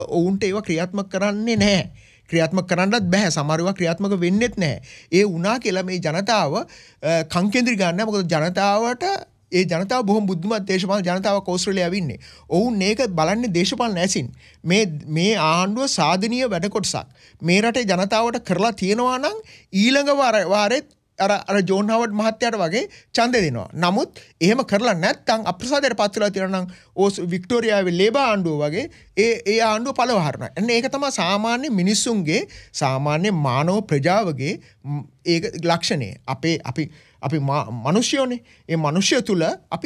ඔවුන්ට ඒවා ක්‍රියාත්මක කරන්නේ නැහැ. ක්‍රියාත්මක කරන්නත් බෑ. සමහර ඒවා ක්‍රියාත්මක වෙන්නෙත් නැහැ. ඒ වුණා කියලා මේ ජනතාව කංකේන්ද්‍රී ගන්න නැහැ. මොකද ජනතාවට ඒ ජනතාව බොහොම බුද්ධිමත් දේශපාලන ජනතාවක් ඕස්ට්‍රේලියාවේ ඉන්නේ. ඔවුන් මේක බලන්නේ දේශපාලන ඇසින්. මේ ආණ්ඩුව සාධනීය වැඩ කොටසක් මේ රටේ ජනතාවට කරලා තියෙනවා නම් ඊළඟ වාරෙත් අර ජෝන් හවර්ඩ් මහත්තයාට වගේ ඡන්දෙ දෙනවා. නමුත් එහෙම කරලා නැත්නම් අප්‍රසාදයට පත් වෙලා තියෙනවා නම් වික්ටෝරියාවේ ලේබර් ආණ්ඩුව වගේ ඒ ආණ්ඩුව පළව හරනවා. එන්න ඒක තමයි සාමාන්‍ය මිනිස්සුන්ගේ සාමාන්‍ය මානව ප්‍රජාවගේ ඒක ලක්ෂණය. අපි මිනිස්යෝනේ. ඒ මිනිස්ය තුල අපි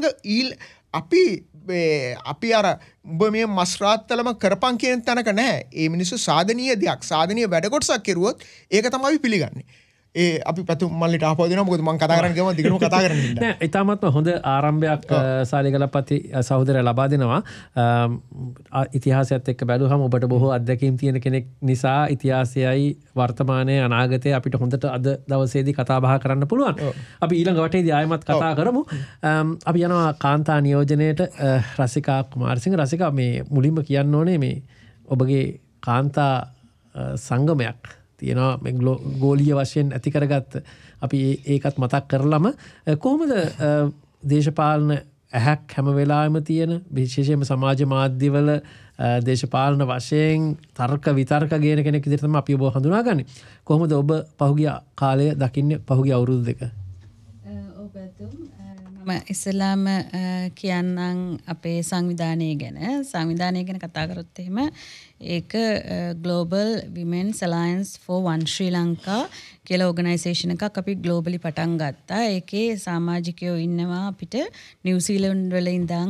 අපි අර උඹ මේ මස් රාත්තලම කරපන් කියන තැනක නැහැ. ඒ මිනිස්සු සාධනීය දෙයක් සාධනීය වැඩ කොටසක් කෙරුවොත් ඒක තමයි අපි පිළිගන්නේ. අපි පැතු මල්ලට ආපව දෙනවා. මොකද මම කතා කරන්න ගියම දිගටම කතා කරන්න ඉන්න. නෑ ඊටමත්ම හොඳ ආරම්භයක් සාලිගලපති සහෝදරය ලබා දෙනවා. ඉතිහාසයත් එක්ක බැලුවහම ඔබට බොහෝ අත්දැකීම් තියෙන කෙනෙක් නිසා ඉතිහාසයයි වර්තමානයේ අනාගතය අපිට හොඳට අද දවසේදී කතා බහ කරන්න පුළුවන්. අපි ඊළඟ වටේදී ආයෙමත් කතා කරමු. අපි යනවා කාන්තා නියෝජනයේට රසිකා කුමාරසිංහ. රසිකා මේ මුලින්ම කියන්න ඕනේ මේ ඔබගේ කාන්තා සංගමයක් තියෙනවා මේ ගෝලීය වශයෙන් ඇති කරගත්ත අපි ඒකත් මතක් කරලම කොහොමද දේශපාලන ඇහැක් හැම වෙලාවෙම තියෙන විශේෂයෙන්ම සමාජ මාධ්‍යවල දේශපාලන වශයෙන් තර්ක විතර්ක ගේන කෙනෙක් විදිහට තමයි අපි ඔබ හඳුනාගන්නේ. කොහොමද ඔබ පහුගිය කාලය දකින්නේ පහුගිය අවුරුදු දෙක? මම ඉස්ලාම කියන්නම් අපේ සංවිධානය ගැන කතා කරොත් එහෙම ඒක Global Women's Alliance for One Sri Lanka කියලා ඕගනයිසේෂන් එකක් අපි ග්ලෝබලි පටන් ගත්තා. ඒකේ සමාජිකයෝ ඉන්නවා අපිට නිව්සීලන්ත වල ඉඳන්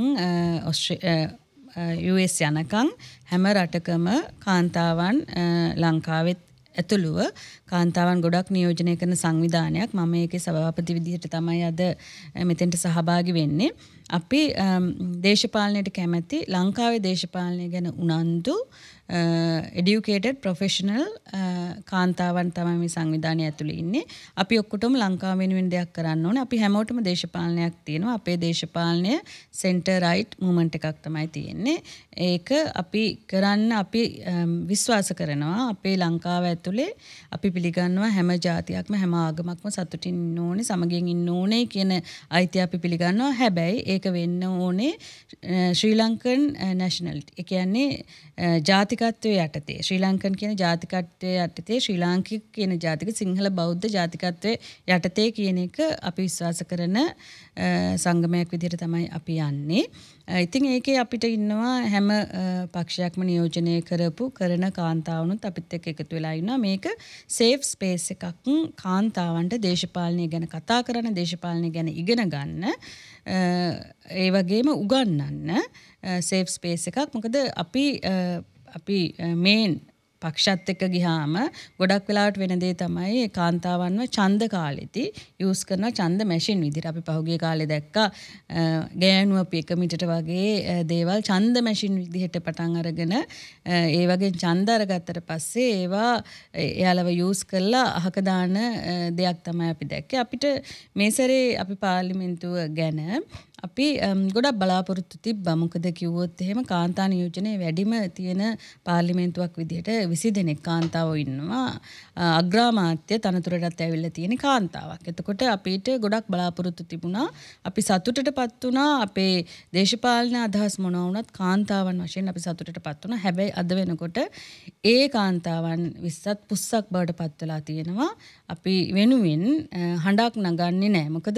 US යනකම් හැම රටකම කාන්තාවන් ලංකාවෙත් ඇතුළුව කාන්තාවන් ගොඩක් නියෝජනය කරන සංවිධානයක්. මම ඒකේ සභාපති විදිහට තමයි අද මෙතෙන්ට සහභාගී වෙන්නේ. අපි දේශපාලනයට කැමැති ලංකාවේ දේශපාලනය ගැන උනන්දු educated professional කාන්තාවන් තමයි මේ සංවිධානය ඇතුළේ ඉන්නේ. අපි ඔක්කොටම ලංකාව වෙනුවෙන් දෙයක් කරන්න ඕනේ. අපි හැමෝටම දේශපාලනයක් තියෙනවා. අපේ දේශපාලනය center right movement එකක් තමයි තියෙන්නේ. ඒක අපි කරන්න අපි විශ්වාස කරනවා. අපේ ලංකාව ඇතුලේ අපි පිළිගන්නවා හැම ජාතියක්ම හැම ආගමක්ම සතුටින් ඉන්න ඕනේ, සමගියෙන් ඉන්න ඕනේ කියන අයිතිය අපි පිළිගන්නවා. හැබැයි ඒක වෙන්න ඕනේ ශ්‍රී ලංකන් nationality. ඒ කියන්නේ ජාතිකත්වයේ යටතේ ශ්‍රී ලංකන් කියන ජාතිකත්වයේ යටතේ ශ්‍රී ලාංකික කියන ජාතික සිංහල බෞද්ධ ජාතිකත්වයේ යටතේ කියන එක අපි විශ්වාස කරන සංගමයක් විදිහට තමයි අපි යන්නේ. ඉතින් ඒකේ අපිට ඉන්නවා හැම පක්ෂයක්ම නියෝජනය කරන කාන්තාවනුත් අපිත් එක්ක එකතු වෙලා ඉන්නවා. මේක සේෆ් ස්පේස් එකක් කාන්තාවන්ට දේශපාලනය ගැන කතා කරන, දේශපාලනය ගැන ඉගෙන ගන්න, ඒ වගේම උගන්වන්න සේෆ් ස්පේස් එකක්. මොකද අපි මේන් පක්ෂත් එක්ක ගියාම ගොඩක් වෙලාවට වෙන දේ තමයි කාන්තාවන්ව ඡන්ද කාලෙදී යූස් කරන ඡන්ද මැෂින් විදිහට. අපි පහුගිය කාලේ දැක්කා ගෑනුව අපි 1 මීටර වගේ දේවල් ඡන්ද මැෂින් විදිහට පටන් අරගෙන ඒ වගේ ඡන්ද අරගත්තට පස්සේ ඒවා එයාලව යූස් කරලා අහක දාන දෙයක් තමයි අපි දැක්කේ. අපිට මේ සැරේ අපි පාර්ලිමේන්තුව ගැන අපි ගොඩක් බලාපොරොත්තු තිබ්බා. මොකද කිව්වොත් එහෙම කාන්තා නියෝජනයේ වැඩිම තියෙන පාර්ලිමේන්තුවක් විදිහට 20 දෙනෙක් කාන්තාවෝ ඉන්නවා. අග්‍රාමාත්‍ය තනතුරටත් ඇවිල්ලා තියෙන කාන්තාවක්. එතකොට අපිට ගොඩක් බලාපොරොත්තු තිබුණා. අපි සතුටටපත් වුණා. අපේ දේශපාලන අදහස් මොනවා වුණත් කාන්තාවන් වශයෙන් අපි සතුටටපත් වුණා. හැබැයි අද වෙනකොට ඒ කාන්තාවන් 20ත් පුස්සක් බවට පත් වෙලා තියෙනවා. අපි වෙනුවෙන් හඬක් නගන්නේ නැහැ. මොකද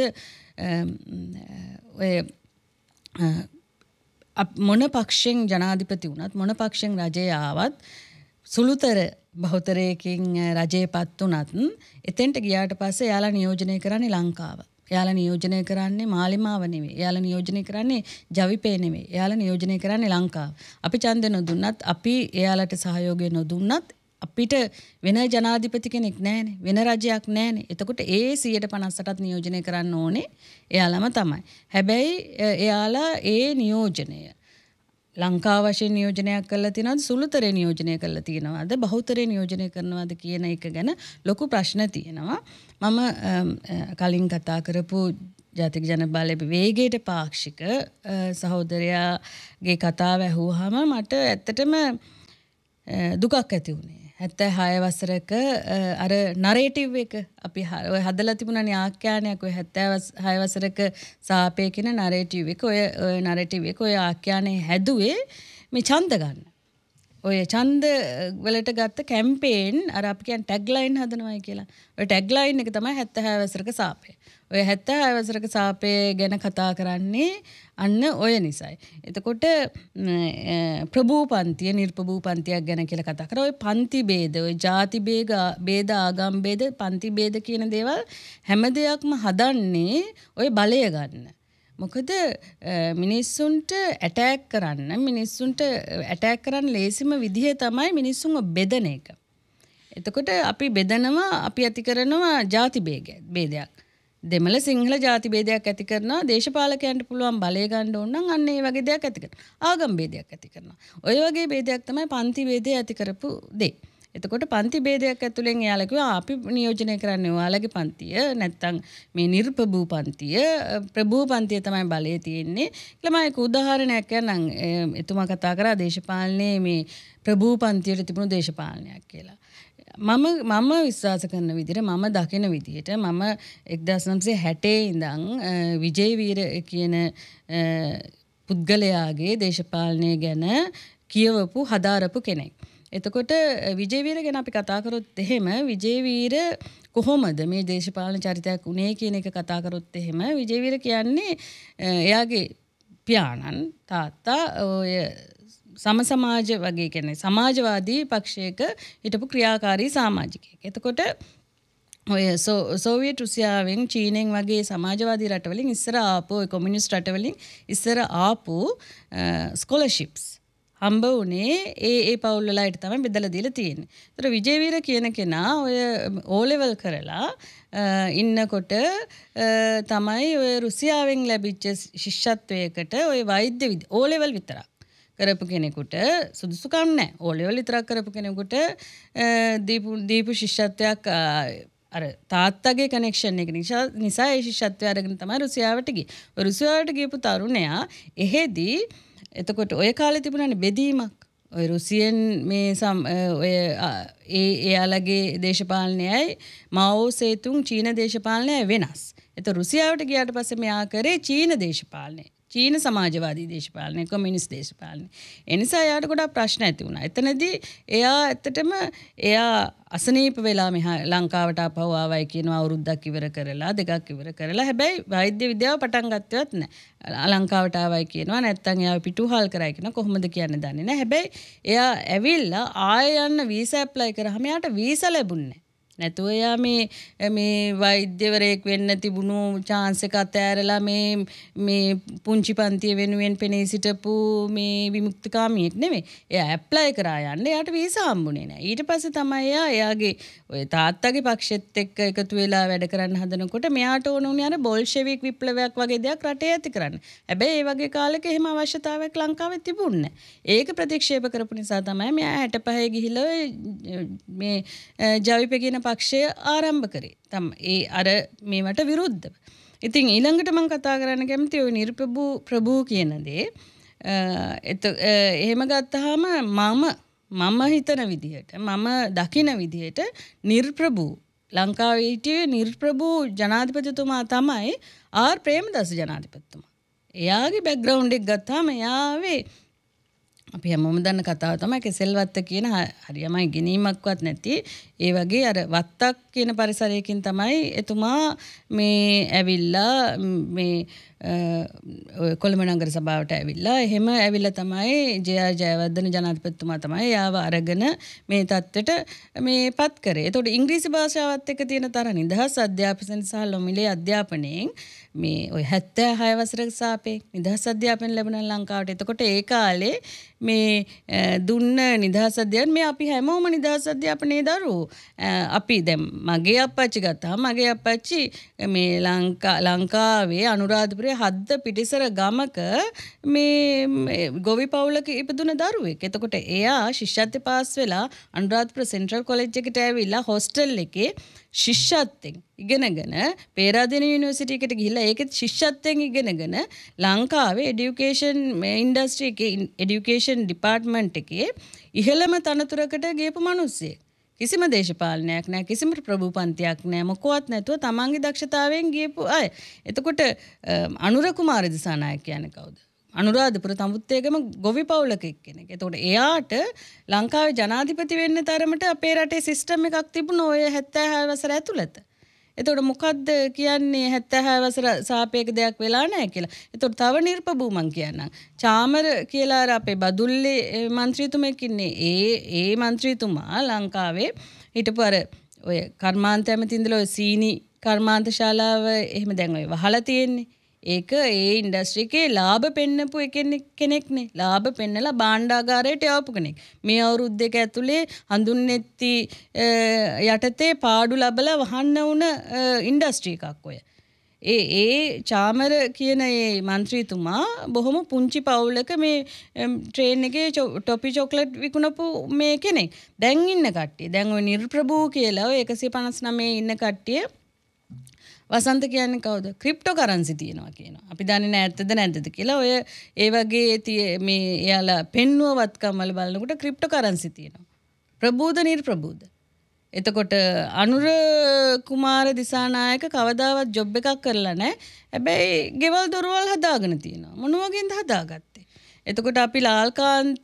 මොන පක්ෂයෙන් ජනාධිපති වුණත් මොන පක්ෂයෙන් රජය ආවත් සුළුතර බහුතරයකින් රජයපත් වුණත් එතෙන්ට ගියාට පස්සේ එයාලා නියෝජනය කරන්නේ ලංකාව. එයාලා නියෝජනය කරන්නේ මාලිමාව නෙවෙයි. එයාලා නියෝජනය කරන්නේ ජවිපේ නෙවෙයි. එයාලා නියෝජනය කරන්නේ ලංකාව. අපි ඡන්ද නොදුන්නත් අපි එයාලට සහයෝගය නොදුන්නත් අපිට වෙන ජනාධිපති කෙනෙක් නැහැනේ. වෙන රජයක් නැහැනේ. එතකොට ඒ 158ත් නියෝජනය කරන්න ඕනේ එයාලම තමයි. හැබැයි එයාලා ඒ නියෝජනය ලංකාව වශයෙන් නියෝජනයක් කරලා තියෙනවද, සුළුතරේ නියෝජනය කරලා තියෙනවද, බහුතරේ නියෝජනය කරනවද කියන එක ගැන ලොකු ප්‍රශ්න තියෙනවා. මම කලින් කතා කරපු ජාතික ජනබල වේගයට පාක්ෂික සහෝදරයාගේ කතාව ඇහුවාම මට ඇත්තටම දුකක් ඇති වුණේ. 76 වසරක අර නරේටිව් එක අපි ඔය හදලා තිබුණානේ ආඛ්‍යානයක් ඔය 76 වසරක සාපේ කියන නරේටිව් එක ඔය නරේටිව් එක ඔය ආඛ්‍යානේ හැදුවේ මේ ඡන්ද ගන්න. ඔය ඡන්ද වලට ගත්ත කැම්පේන් අර අපි කියන්නේ ටැග් ලයින් හදනවායි කියලා. ඔය ටැග් ලයින් එක තමයි 76 වසරක සාපේ. ඔය 76 වසරක සාපේ ගැන කතා කරන්නේ අන්න ඔය නිසයි. එතකොට ප්‍රභූ පන්තිය නිර්පභූ පන්තියක් ගැන කියලා කතා කරා. ඔය පන්ති ભેද, ඔය ಜಾති ભેද, ආගම් ભેද, පන්ති ભેද කියන දේවල් හැම දෙයක්ම හදන්නේ ඔය බලය ගන්න. මොකද මිනිස්සුන්ට ඇටැක් කරන්න ලේසිම විදිහ තමයි මිනිස්සුන්ව බෙදන එක. එතකොට අපි බෙදනවා, අපි ඇති කරනවා ಜಾති ભેදයක්. දෙමළ සිංහල ಜಾති ભેදයක් ඇති කරනවා. දේශපාලකයන්ට පුළුවන් බලය ගන්න ඕන නම් අන්න ඒ වගේ දෙයක් ඇති කරනවා. ආගම් ભેදයක් ඇති කරනවා. ඔය වගේ ભેදයක් තමයි පන්ති ભેදය ඇති කරපු දේ. එතකොට පන්ති ભેදයක් ඇතුලෙන් එයාලා කිව්වා අපි නියෝජනය කරන්නේ ඔයාලගේ පන්තිය නැත්තම් මේ නිර්පභූ පන්තිය ප්‍රභූ පන්තිය තමයි බලය තියෙන්නේ. කියලා මම එක උදාහරණයක් කියන්නම්. එතුමා කතා කරා දේශපාලනයේ මේ ප්‍රභූ පන්තියට තිබුණු දේශපාලනයක් කියලා. මම විශ්වාස කරන විදිහට මම දකින විදිහට මම 1960 ඉඳන් විජේවීර කියන පුද්ගලයාගේ දේශපාලනය ගැන කියවපු හදාරපු කෙනෙක්. එතකොට විජේවීර ගැන අපි කතා කරොත් එහෙම විජේවීර කොහොමද මේ දේශපාලන චරිතයක් උනේ කියන එක කතා කරොත් එහෙම විජේවීර කියන්නේ එයාගේ පියාණන් තාත්තා ඔය සමාජ වගේ කියන්නේ සමාජවාදී පක්ෂයක හිටපු ක්‍රියාකාරී සමාජිකයෙක්. එතකොට ඔය සෝවියට් රුසියාවෙන් චීනෙන් වගේ සමාජවාදී රටවලින් ඉස්සර ආපු කොමියුනිස්ට් රටවලින් ඉස්සර ආපු ස්කෝලර්ෂිප්ස් හම්බ වුණේ ඒ පවුල් වලට තමයි බෙදලා දීලා තියෙන්නේ. ඒතර විජේවීර කියන කෙනා ඔය O level කරලා ඉන්නකොට තමයි ඔය රුසියාවෙන් ලැබිච්ච ශිෂ්‍යත්වයකට ඔය වෛද්‍ය O level විතරක් කරපු කෙනෙකුට සුදුසුකම් නැහැ. O level විතරක් කරපු කෙනෙකුට දීපු ශිෂ්‍යත්වයක් අර තාත්තගේ කනෙක්ෂන් එක නිසා ඒ ශිෂ්‍යත්වය අරගෙන තමයි රුසියාවට ගියේ. රුසියාවට ගියපු තරුණයා එහෙදී එතකොට ඔය කාලේ තිබුණානේ බෙදීමක්. ඔය රුසියන් මේ ඔය එයාලගේ දේශපාලනයයි මාෝ සේතුන් චීන දේශපාලනයයි වෙනස්. එතකොට රුසියාවට ගියාට පස්සේ මෙයා කරේ චීන දේශපාලනය. චීන සමාජවාදී දේශපාලනය, කොමියුනිස්ට් දේශපාලනය. ඒ නිසා එයාට ගොඩාක් ප්‍රශ්න ඇති වුණා. එතනදී එයා ඇත්තටම අසනීප වෙලා මෙහා ලංකාවට ආපහු ආවයි කියනවා අවුරුද්දක් ඉවර කරලා දෙකක් ඉවර කරලා. හැබැයි වෛද්‍ය විද්‍යාව පටන් ගත්තවත් නැහැ. ලංකාවට ආවයි කියනවා නැත්තම් එයා පිටුහල් කරයි කියනවා කොහොමද කියන්නේ දන්නේ නැහැ. හැබැයි එයා ඇවිල්ලා ආයෙ යන්න වීසා ඇප්ලයි කරාම එයාට වීසා ලැබුණේ නැහැ. නැතුව එයා මේ වෛද්‍යවරයෙක් වෙන්න තිබුණු chance එක අතෑරලා මේ පුංචි පන්තිය වෙනුවෙන් පෙනී සිටපු මේ විමුක්තිකාමියෙක් නෙමෙයි. එයා ඇප්ලයි කරා යන්න එයාට වීසා හම්බුනේ නැහැ. ඊට පස්සේ තමයි එයාගේ ඔය තාත්තගේ පක්ෂෙත් එක්ක එකතු වෙලා වැඩ කරන්න හදනකොට මෙයාට ඕන උනේ අර බොල්ෂෙවික් විප්ලවයක් වගේ දෙයක් රටේ ඇති කරන්න. හැබැයි ඒ වගේ කාලෙක එහෙම අවශ්‍යතාවයක් ලංකාවේ තිබුණේ නැහැ. ඒක ප්‍රතික්ෂේප කරපු නිසා තමයි මෙයා 65 ගිහිල්ලා මේ ජවිප කියන පක්ෂය ආරම්භ කරේ. ඒ අර මේවට විරුද්ධව. ඉතින් ඊළඟට මම කතා කරන්න කැමති ඔය ප්‍රභූ කියන දේ. එහෙම ගත්තාම මම හිතන විදිහට මම දකින විදිහට නිර්ප්‍රභූ ලංකාවේ හිටියේ නිර්ප්‍රභූ ජනාධිපතිතුමා තමයි ආර් ප්‍රේමදාස ජනාධිපතිතුමා. එයාගේ බෑග්ග්‍රවුන්ඩ් එක ගත්තාම එයාවේ අපි හැමෝම දන්න කතාව තමයි කෙසෙල්වත්ත කියන හරියමයි ගෙනීමක්වත් නැති ඒ වගේ අර වත්තක් කියන පරිසරයකින් තමයි එතුමා මේ ඇවිල්ලා මේ කොළඹ නගර සභාවට ඇවිල්ලා එහෙම ඇවිල්ලා තමයි ජේ.ආර්. ජයවර්ධන ජනාධිපතිතුමා තමයි යාව අරගෙන මේ තත්ත්වයට මේ පත් කරේ. ඒතකොට ඉංග්‍රීසි භාෂාවත් එක්ක තියෙන තර නිදහස් අධ්‍යාපනයෙන් සහ ලොමිලේ අධ්‍යාපනයෙන් මේ ඔය 76 වසරක සාපේ නිදහස් අධ්‍යාපනය ලැබුණා ලංකාවට. එතකොට ඒ කාලේ මේ දුන්න නිදහස් අධ්‍යාපනය මේ අපි හැමෝම නිදහස් අධ්‍යාපනයේ දරුවෝ. අපි දැන් මගේ අප්පච්චි ගත්තාම මගේ අප්පච්චි මේ ලංකාවේ අනුරාධපුර කැවුරේ හද්ද පිටිසර ගමක මේ ගොවි පවුලක ඉපදුන දරුවෙක්. එතකොට එයා ශිෂ්‍යත්වය පාස් වෙලා අනුරාධපුර සෙන්ට්‍රල් කොලෙජ් එකට ඇවිල්ලා හොස්ටල් එකේ ශිෂ්‍යත්වෙන් ඉගෙනගෙන පේරාදෙණිය යුනිවර්සිටි එකට ගිහිල්ලා ඒකෙත් ශිෂ්‍යත්වෙන් ඉගෙනගෙන ලංකාවේ এডুকেෂන් ඉන්ඩස්ට්‍රි එකේ এডুকেෂන් ඩිපාර්ට්මන්ට් එකේ ඉහළම තනතුරකට ගියපු මිනිස්සෙක්. කිසිම දේශපාලනයක් නැහැ, කිසිම ප්‍රභූපන්තියක් නැහැ, මොකවත් නැතුව තමන්ගේ දක්ෂතාවයෙන් ගියපු අය. එතකොට අනුර කුමාර දිසානායක කියන්නේ කවුද? අනුරාධපුර තමුත්තේගම ගොවි පවුලක එක්කෙනෙක්. එතකොට එයාට ලංකාවේ ජනාධිපති වෙන්න තරමට අපේ රටේ සිස්ටම් එකක් තිබුණා ඔය 76 වසර ඇතුළත. එතකොට මොකද්ද කියන්නේ 76 වසර සාපේක දෙයක් වෙලා නැහැ කියලා. එතකොට තව නිර්පබූ මං කියන්නම්. චාමර කියලා අර අපේ බදුල්ලේ മന്ത്രിතුමෙක් ඉන්නේ. ඒ മന്ത്രിතුමා ලංකාවේ හිටපු අර ඔය කර්මාන්ත ඇමතින්දලා ඔය සීනි කර්මාන්ත ශාලාව එහෙම දැන් ඔය වහලා තියෙන්නේ. ඒක ඒ ඉන්ඩස්ට්‍රි එකේ ලාභ පෙන්නපු කෙනෙක්නේ. ලාභ පෙන්නලා භාණ්ඩාගාරයට යවපු කෙනෙක්. මේ අවුරුදු දෙක ඇතුලේ හඳුන්නෙත්ති යටතේ පාඩු ලැබලා වහන්න වුණ ඉන්ඩස්ට්‍රි එකක් ඔය. ඒ චාමර කියන ඒ മന്ത്രിතුමා බොහොම පුංචි පවුලක මේ ට්‍රේන් එකේ ටොපි චොක්ලට් විකුණපු මේ කෙනෙක්. දැන් ඉන්න කට්ටිය දැන් ඔය නිර්ප්‍රභූ කියලා ඔය 159 ඉන්න කට්ටිය වසන්ත කියන්නේ කවුද? ක්‍රිප්ටෝ කරන්සි තියෙනවා කියනවා. අපි දන්නේ නැහැ ඇත්තද නැද්දද කියලා. ඔය ඒ වගේ මේ එයාලා පෙන්වුවත්කම් වල බලනකොට ක්‍රිප්ටෝ කරන්සි තියෙනවා. ප්‍රබෝධ නිර්ප්‍රබෝධ. එතකොට අනුර කුමාර දිසානායක කවදාවත් ජොබ් එකක් කරලා නැහැ. හැබැයි ගෙවල් දොරවල් හදාගෙන තියෙනවා. මොන වගේද හදාගත්තේ? එතකොට අපි ලාල්කාන්ත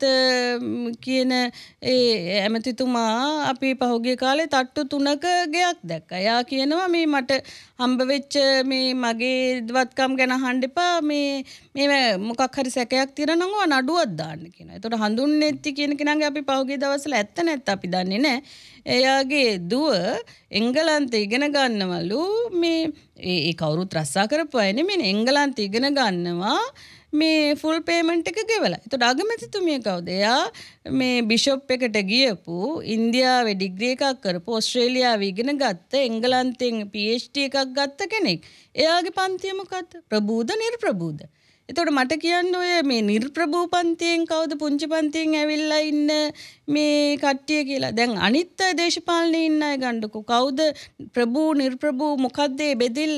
කියන ඒ ඇමතිතුමා අපි පහුගිය කාලේ තට්ටු 3ක ගෙයක් දැක්කා. එයා කියනවා මේ මට හම්බ වෙච්ච මේ මගේ දවත්කම් ගැන අහන්න එපා. මේ මොකක් හරි සැකයක් තියෙනවා නම් ඔයා නඩුවක් දාන්න කියනවා. එතකොට හඳුන්නෙත්ති කියන කෙනාගේ අපි පහුගිය දවස්වල ඇත්ත නැත්ත අපි දන්නේ නැහැ. එයාගේ දුව එංගලන්තේ ඉගෙන ගන්නවලු මේ ඒ කවුරුත් රස්සා කරපු අය නෙමෙයි. එංගලන්තේ ඉගෙන ගන්නවා මේ ෆුල් පේමන්ට් එක ගෙවලා. එතකොට අගමැතිතුමිය කවුද? එයා මේ බිෂොප් එකට ගියපු ඉන්දියාවේ ඩිග්‍රී එකක් කරපු ඕස්ට්‍රේලියාවේ ඉගෙන ගත්ත එංගලන්තෙන් PhD එකක් ගත්ත කෙනෙක්. එයාගේ පන්තිය මොකද්ද? ප්‍රබෝධ නිර්ප්‍රබෝධ. එතකොට මට කියන්න ඔය මේ නිර්ප්‍රබූ පන්තියෙන් කවුද පුංචි පන්තියෙන් ඇවිල්ලා ඉන්න මේ කට්ටිය කියලා. දැන් අනිත් දේශපාලනේ ඉන්න අය ගන්නකො. කවුද ප්‍රබූ නිර්ප්‍රබූ මොකද්ද මේ බෙදිල්ල?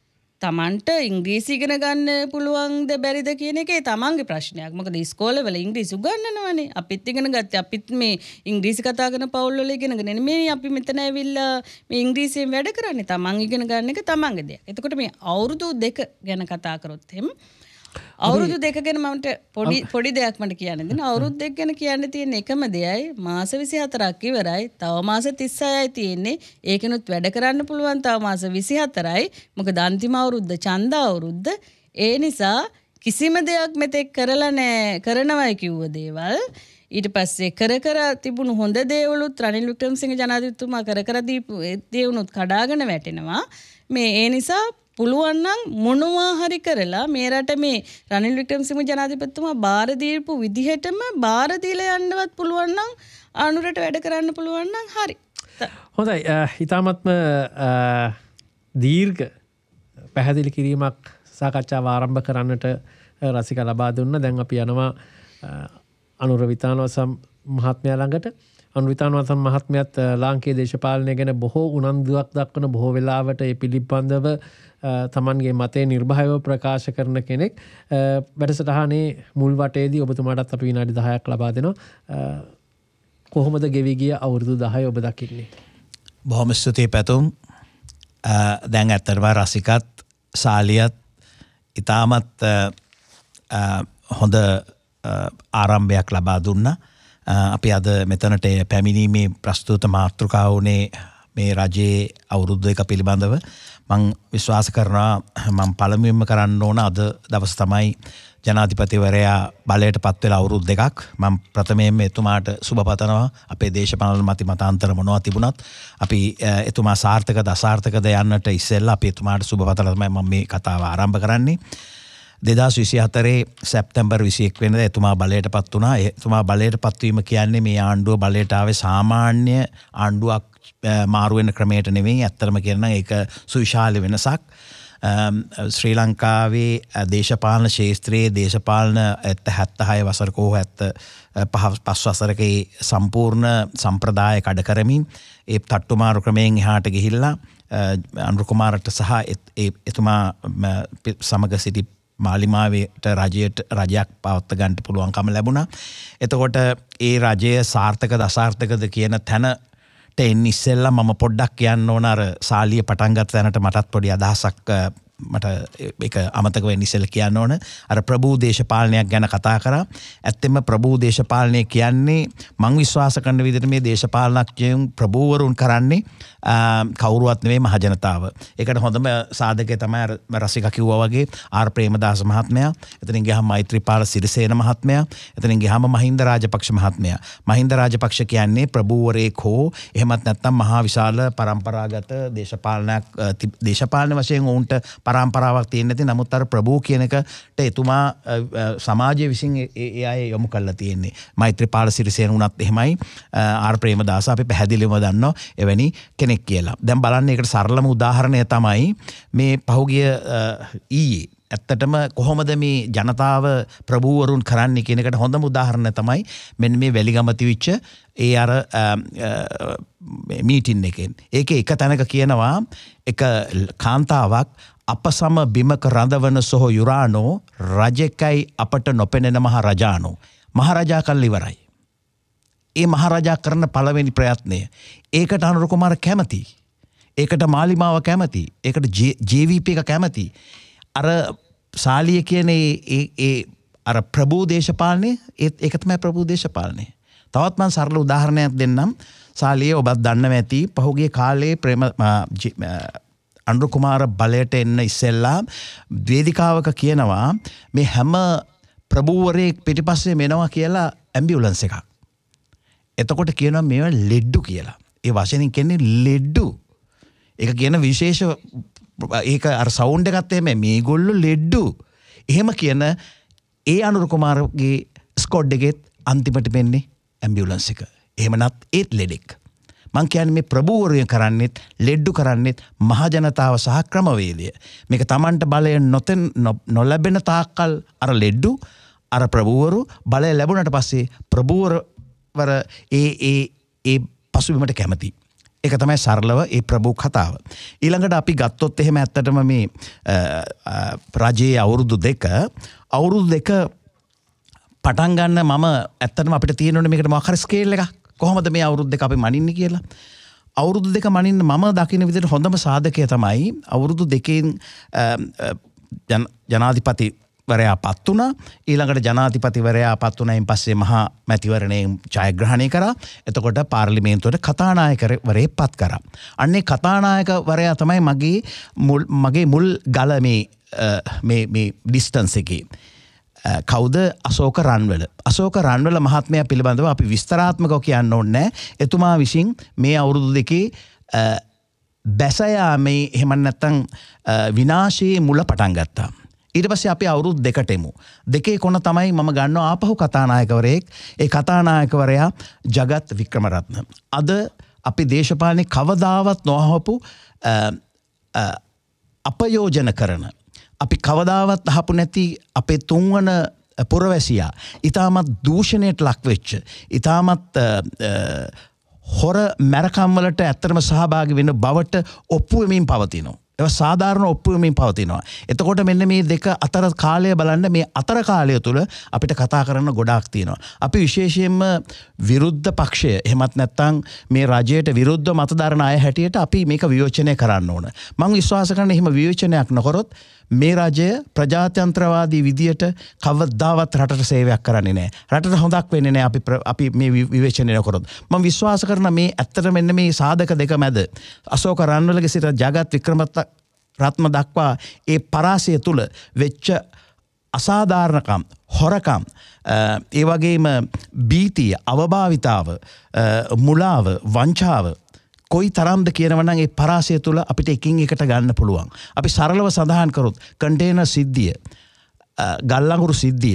තමන්ට ඉංග්‍රීසි ඉගෙන ගන්න පුළුවන්ද බැරිද කියන එකේ තමන්ගේ ප්‍රශ්නයක්. මොකද ඉස්කෝලේ වල ඉංග්‍රීසි උගන්වනවානේ. අපිත් ඉගෙන ගත්තේ අපිත් මේ ඉංග්‍රීසි කතා කරන පවුල් වල ඉගෙනගෙන නෙමෙයි අපි මෙතන ඇවිල්ලා මේ ඉංග්‍රීසියෙන් වැඩ කරන්නේ. තමන් ඉගෙන ගන්න එක තමන්ගේ දෙයක්. එතකොට මේ අවුරුදු 2 ගැන කතා කරොත් එහෙම අවුරුදු 2 ගැන මට පොඩි දෙයක් මට කියන්න දෙන්න. අවුරුදු 2 ගැන කියන්න තියෙන එකම දෙයයි මාස 24ක් ඉවරයි. තව මාස 36යි තියෙන්නේ. ඒකෙනුත් වැඩ කරන්න පුළුවන් තව මාස 24යි. මොකද අන්තිම අවුරුද්ද ඡන්ද අවුරුද්ද. ඒ නිසා කිසිම දෙයක් මෙතෙක් කරලා නැහැ. කරනවයි කිව්ව දේවල් ඊට පස්සේ කර තිබුණු හොඳ දේවලුත් රනිල් වික්‍රමසිංහ ජනාධිපතිතුමා කර දීපු දේවුනුත් කඩාගෙන වැටෙනවා. මේ ඒ නිසා පුළුවන් නම් මොනවා හරි කරලා මේ රට මේ රනිල් වික්‍රමසිංහ ජනාධිපතිතුමා බාර දීපු විදිහටම බාර දීලා යන්නවත් පුළුවන් නම් අනුරට වැඩ කරන්න පුළුවන් නම් හරි. හොඳයි. ඊටාත්ම දීර්ඝ පැහැදිලි කිරීමක් සාකච්ඡාව ආරම්භ කරන්නට රසික ලබා දුන්න. දැන් අපි යනවා අනුර විතානවසම් මහත්මයා ළඟට. අනුර විතානවසම් මහත්මයාත් ලාංකීය දේශපාලනය ගැන බොහෝ උනන්දුවක් දක්වන බොහෝ වෙලාවට ඒ පිළිබඳව තමන්ගේ මතේ නිර්භයව ප්‍රකාශ කරන කෙනෙක්. වැඩසටහනේ මුල් වටේදී ඔබතුමාටත් අපි විනාඩි 10ක් ලබා දෙනවා. කොහොමද ගෙවි ගිය අවුරුදු 10 ඔබ දකින්නේ? බොහොම ස්තුතියි පැතුම්. දැන් ඇත්තටම රසිකත් සාලියත් ඉතාමත් හොඳ ආරම්භයක් ලබා දුන්නා. අපි අද මෙතනට පැමිණීමේ ප්‍රස්තුත මාතෘකාව වුණේ මේ රජයේ අවුරුදු 1 පිළිබඳව. මං විශ්වාස කරනවා මම පළමුවෙන්ම කරන්න ඕන අද දවස් තමයි ජනාධිපතිවරයා බලයට පත් වෙලා අවුරුදු 2ක්. මම ප්‍රථමයෙන්ම එතුමාට සුබ පතනවා. අපේ දේශපාලන මතාන්තර මොනවා තිබුණත් අපි එතුමා සාර්ථකද අසාර්ථකද යන්නට ඉස්සෙල්ලා අපි එතුමාට සුබ පතලා තමයි මම මේ කතාව ආරම්භ කරන්නේ. 2024 සැප්තැම්බර් 21 වෙනිදා එතුමා බලයට පත් වුණා. එතුමා බලයට පත්වීම කියන්නේ මේ ආණ්ඩුව බලයට ආවේ සාමාන්‍ය ආණ්ඩුවක් මාරු වෙන ක්‍රමයට නෙවෙයි. ඇත්තටම කියනනම් ඒක සුවිශාල වෙනසක්. ශ්‍රී ලංකාවේ දේශපාලන ශේත්‍රයේ දේශපාලන 76 වසරකෝ 75 වසරකේ සම්පූර්ණ සම්ප්‍රදාය කඩ කරමින් ඒ තට්ටුමාරු ක්‍රමයෙන් එහාට ගිහිල්ලා අනුර කුමාරට සහ එතුමා සමග සිටි මාලිමාවට රජයක් පවත්ව ගන්නට පුළුවන්කම ලැබුණා. එතකොට ඒ රජය සාර්ථකද අසාර්ථකද කියන තැනට එන්න ඉස්සෙල්ලා මම පොඩ්ඩක් කියන්න ඕන අර සාලිය පටන් ගත්ත තැනට මටත් පොඩි අදහසක් මට ඒක අමතක වෙන්න ඉස්සෙල්ලා කියන්න ඕන. අර ප්‍රභූ දේශපාලනයක් ගැන කතා කරා. ඇත්තෙම ප්‍රභූ දේශපාලනය කියන්නේ මං විශ්වාස කරන විදිහට මේ දේශපාලනඥයන් ප්‍රභූවරුන් කරන්නේ කවුරුවත් නෙවෙයි මහජනතාව. ඒකට හොඳම සාධකය තමයි අර රසික කිව්වා වගේ ආර් ප්‍රේමදාස මහත්මයා, එතනින් ගියාම මෛත්‍රීපාල සිරිසේන මහත්මයා, එතනින් ගියාම මහින්ද රාජපක්ෂ මහත්මයා. මහින්ද රාජපක්ෂ කියන්නේ ප්‍රභූවරයෙක් හෝ එහෙමත් නැත්නම් මහා විශාල පරම්පරාගත දේශපාලන වශයෙන් උන්ට පරම්පරාවක් තියෙන්නේ නැති. නමුත් අර ප්‍රභූ කියන එකට එතුමා සමාජය විසින් ඒ අය යොමු කරලා තියෙන්නේ. මෛත්‍රීපාල සිරිසේන උනත් එහෙමයි, ආර් ප්‍රේමදාස අපි පැහැදිලිවම දන්නවා එවැනි කෙනෙක් කියලා. දැන් බලන්න ඒකට සරලම උදාහරණය තමයි මේ පහුගිය ඊයේ ඇත්තටම කොහොමද මේ ජනතාව ප්‍රභූවරුන් කරන්නේ කියන එකට හොඳම උදාහරණය තමයි මෙන්න මේ වැලිගම තිවිච්ච ඒ අර මීටින් එකෙන්. ඒකේ එක තැනක කියනවා එක කාන්තාවක් අප සම බිමක රඳවන සොහො යුරානෝ රජෙකයි අපට නොපෙනෙන මහ රජානෝ. මහරජා කල් ඉවරයි. ඒ මහරජා කරන පළවෙනි ප්‍රයත්නය. ඒකට අනුර කුමාර කැමති. ඒකට මාලිමාව කැමති. ඒකට JVP එක කැමති. අර සාලිය කියන ඒ අර ප්‍රභූ දේශපාලනය ඒක තමයි ප්‍රභූ දේශපාලනය. තවත් මම සරල උදාහරණයක් දෙන්නම්. සාලිය ඔබත් දන්නව ඇති පහුගිය කාලේ අනුර කුමාර බලයට එන්න ඉස්සෙල්ලා වේදිකාවක කියනවා මේ හැම ප්‍රභූවරයෙක් පිටිපස්සේ මෙනවා කියලා ඇම්බියුලන්ස් එකක්. එතකොට කියනවා මේවා ලෙඩ්ඩු කියලා. ඒ වචනෙන් කියන්නේ ලෙඩ්ඩු. ඒක කියන විශේෂ ඒක අර සවුන්ඩ් එකත් එහෙම මේගොල්ලෝ ලෙඩ්ඩු. එහෙම කියන ඒ අනුර කුමාරගේ ස්කොඩ් එකෙත් අන්තිමට වෙන්නේ ඇම්බියුලන්ස් එක. එහෙමනත් ඒත් ලෙඩෙක්. මං කියන්නේ මේ ප්‍රභූවරුන් කරන්නේත් ලෙඩ්ඩු කරන්නේත් මහජනතාව සහ ක්‍රමවේදය. මේක Tamanට බලය නොලැබෙන තාක්කල් අර ලෙඩ්ඩු අර ප්‍රභූවරු බලය ලැබුණට පස්සේ ප්‍රභූවර ඒ පසුබිමට කැමති. ඒක තමයි සරලව ඒ ප්‍රභූ කතාව. ඊළඟට අපි ගත්තොත් එහෙම ඇත්තටම මේ රජයේ අවුරුදු දෙක පටන් ගන්න මම ඇත්තටම අපිට තියෙනවනේ මේකට මොකක් හරි ස්කේල් එකක්. කොහොමද මේ අවුරුදු දෙක අපි මනින්නේ කියලා. අවුරුදු දෙක මනින්න මම දකින විදිහට හොඳම සාධකය තමයි අවුරුදු දෙකෙන් ජනාධිපතිවරයා පත් වුණා. ඊළඟට ජනාධිපතිවරයා පත් වුණායින් පස්සේ මහා මැතිවරණයෙන් ජයග්‍රහණය කරා. එතකොට පාර්ලිමේන්තුවට කතානායකවරයෙක් පත් කරා. අන්නේ කතානායකවරයා තමයි මගේ මුල් ගල මේ ඩිස්ටන්ස් එකේ. කවුද? අශෝක රන්වල. අශෝක රන්වල මහත්මයා පිළිබඳව අපි විස්තරාත්මකව කියන්න ඕනේ නැහැ. එතුමා විසින් මේ අවුරුදු දෙකේ බැසයාමේ එහෙම නැත්නම් විනාශයේ මුල පටන් ගත්තා. ඊට පස්සේ අපි අවුරුදු දෙකට එමු. දෙකේ කොන තමයි මම ගන්නවා ආපහු කතානායකවරයෙක්. ඒ කතානායකවරයා ජගත් වික්‍රමරත්න. අද අපි දේශපාලනේ කවදාවත් නොඅහපු අපයෝජන කරන අපි කවදාවත් අහපු නැති අපේ තුන්වන පුරවැසියා ඉතාමත් දූෂණයට ලක් වෙච්ච ඉතාමත් හොර මැරකම් වලට ඇත්තටම සහභාගී වෙන බවට ඔප්පු වෙමින් පවතිනවා. ඒවා සාධාරණ ඔප්පු වෙමින් පවතිනවා. එතකොට මෙන්න මේ දෙක අතර කාලය බලන්න. මේ අතර කාලය තුල අපිට කතා කරන්න ගොඩාක් තියෙනවා. අපි විශේෂයෙන්ම විරුද්ධ පක්ෂය එහෙමත් නැත්නම් මේ රජයට විරුද්ධ මතදරන අය හැටියට අපි මේක විවේචනය කරන්න ඕන. මම විශ්වාස කරන එහෙම විවේචනයක් නොකරොත් මේ රජය ප්‍රජාතන්ත්‍රවාදී විදියට කවදාවත් රටට සේවයක් කරන්නේ නැහැ. රටට හොඳක් වෙන්නේ නැහැ අපි මේ විවේචනය නොකරොත්. මම විශ්වාස කරන මේ ඇත්තට මෙන්න මේ සාධක දෙක මැද අශෝක රන්වලගේ සිට ජගත් වික්‍රමරත්න දක්වා ඒ පරාසය තුල වෙච්ච අසාධාරණකම්, හොරකම්, ඒ වගේම බීතිය, අවභාවිතාව, මුලාව, වංචාව කොයි තරම්ද කියනවනම් ඒ පරාසය තුළ අපිට එකින් එකට ගන්න පුළුවන්. අපි සරලව සඳහන් කරොත් කන්ටේනර් සිද්ධිය, ගල්ලංගුරු සිද්ධිය,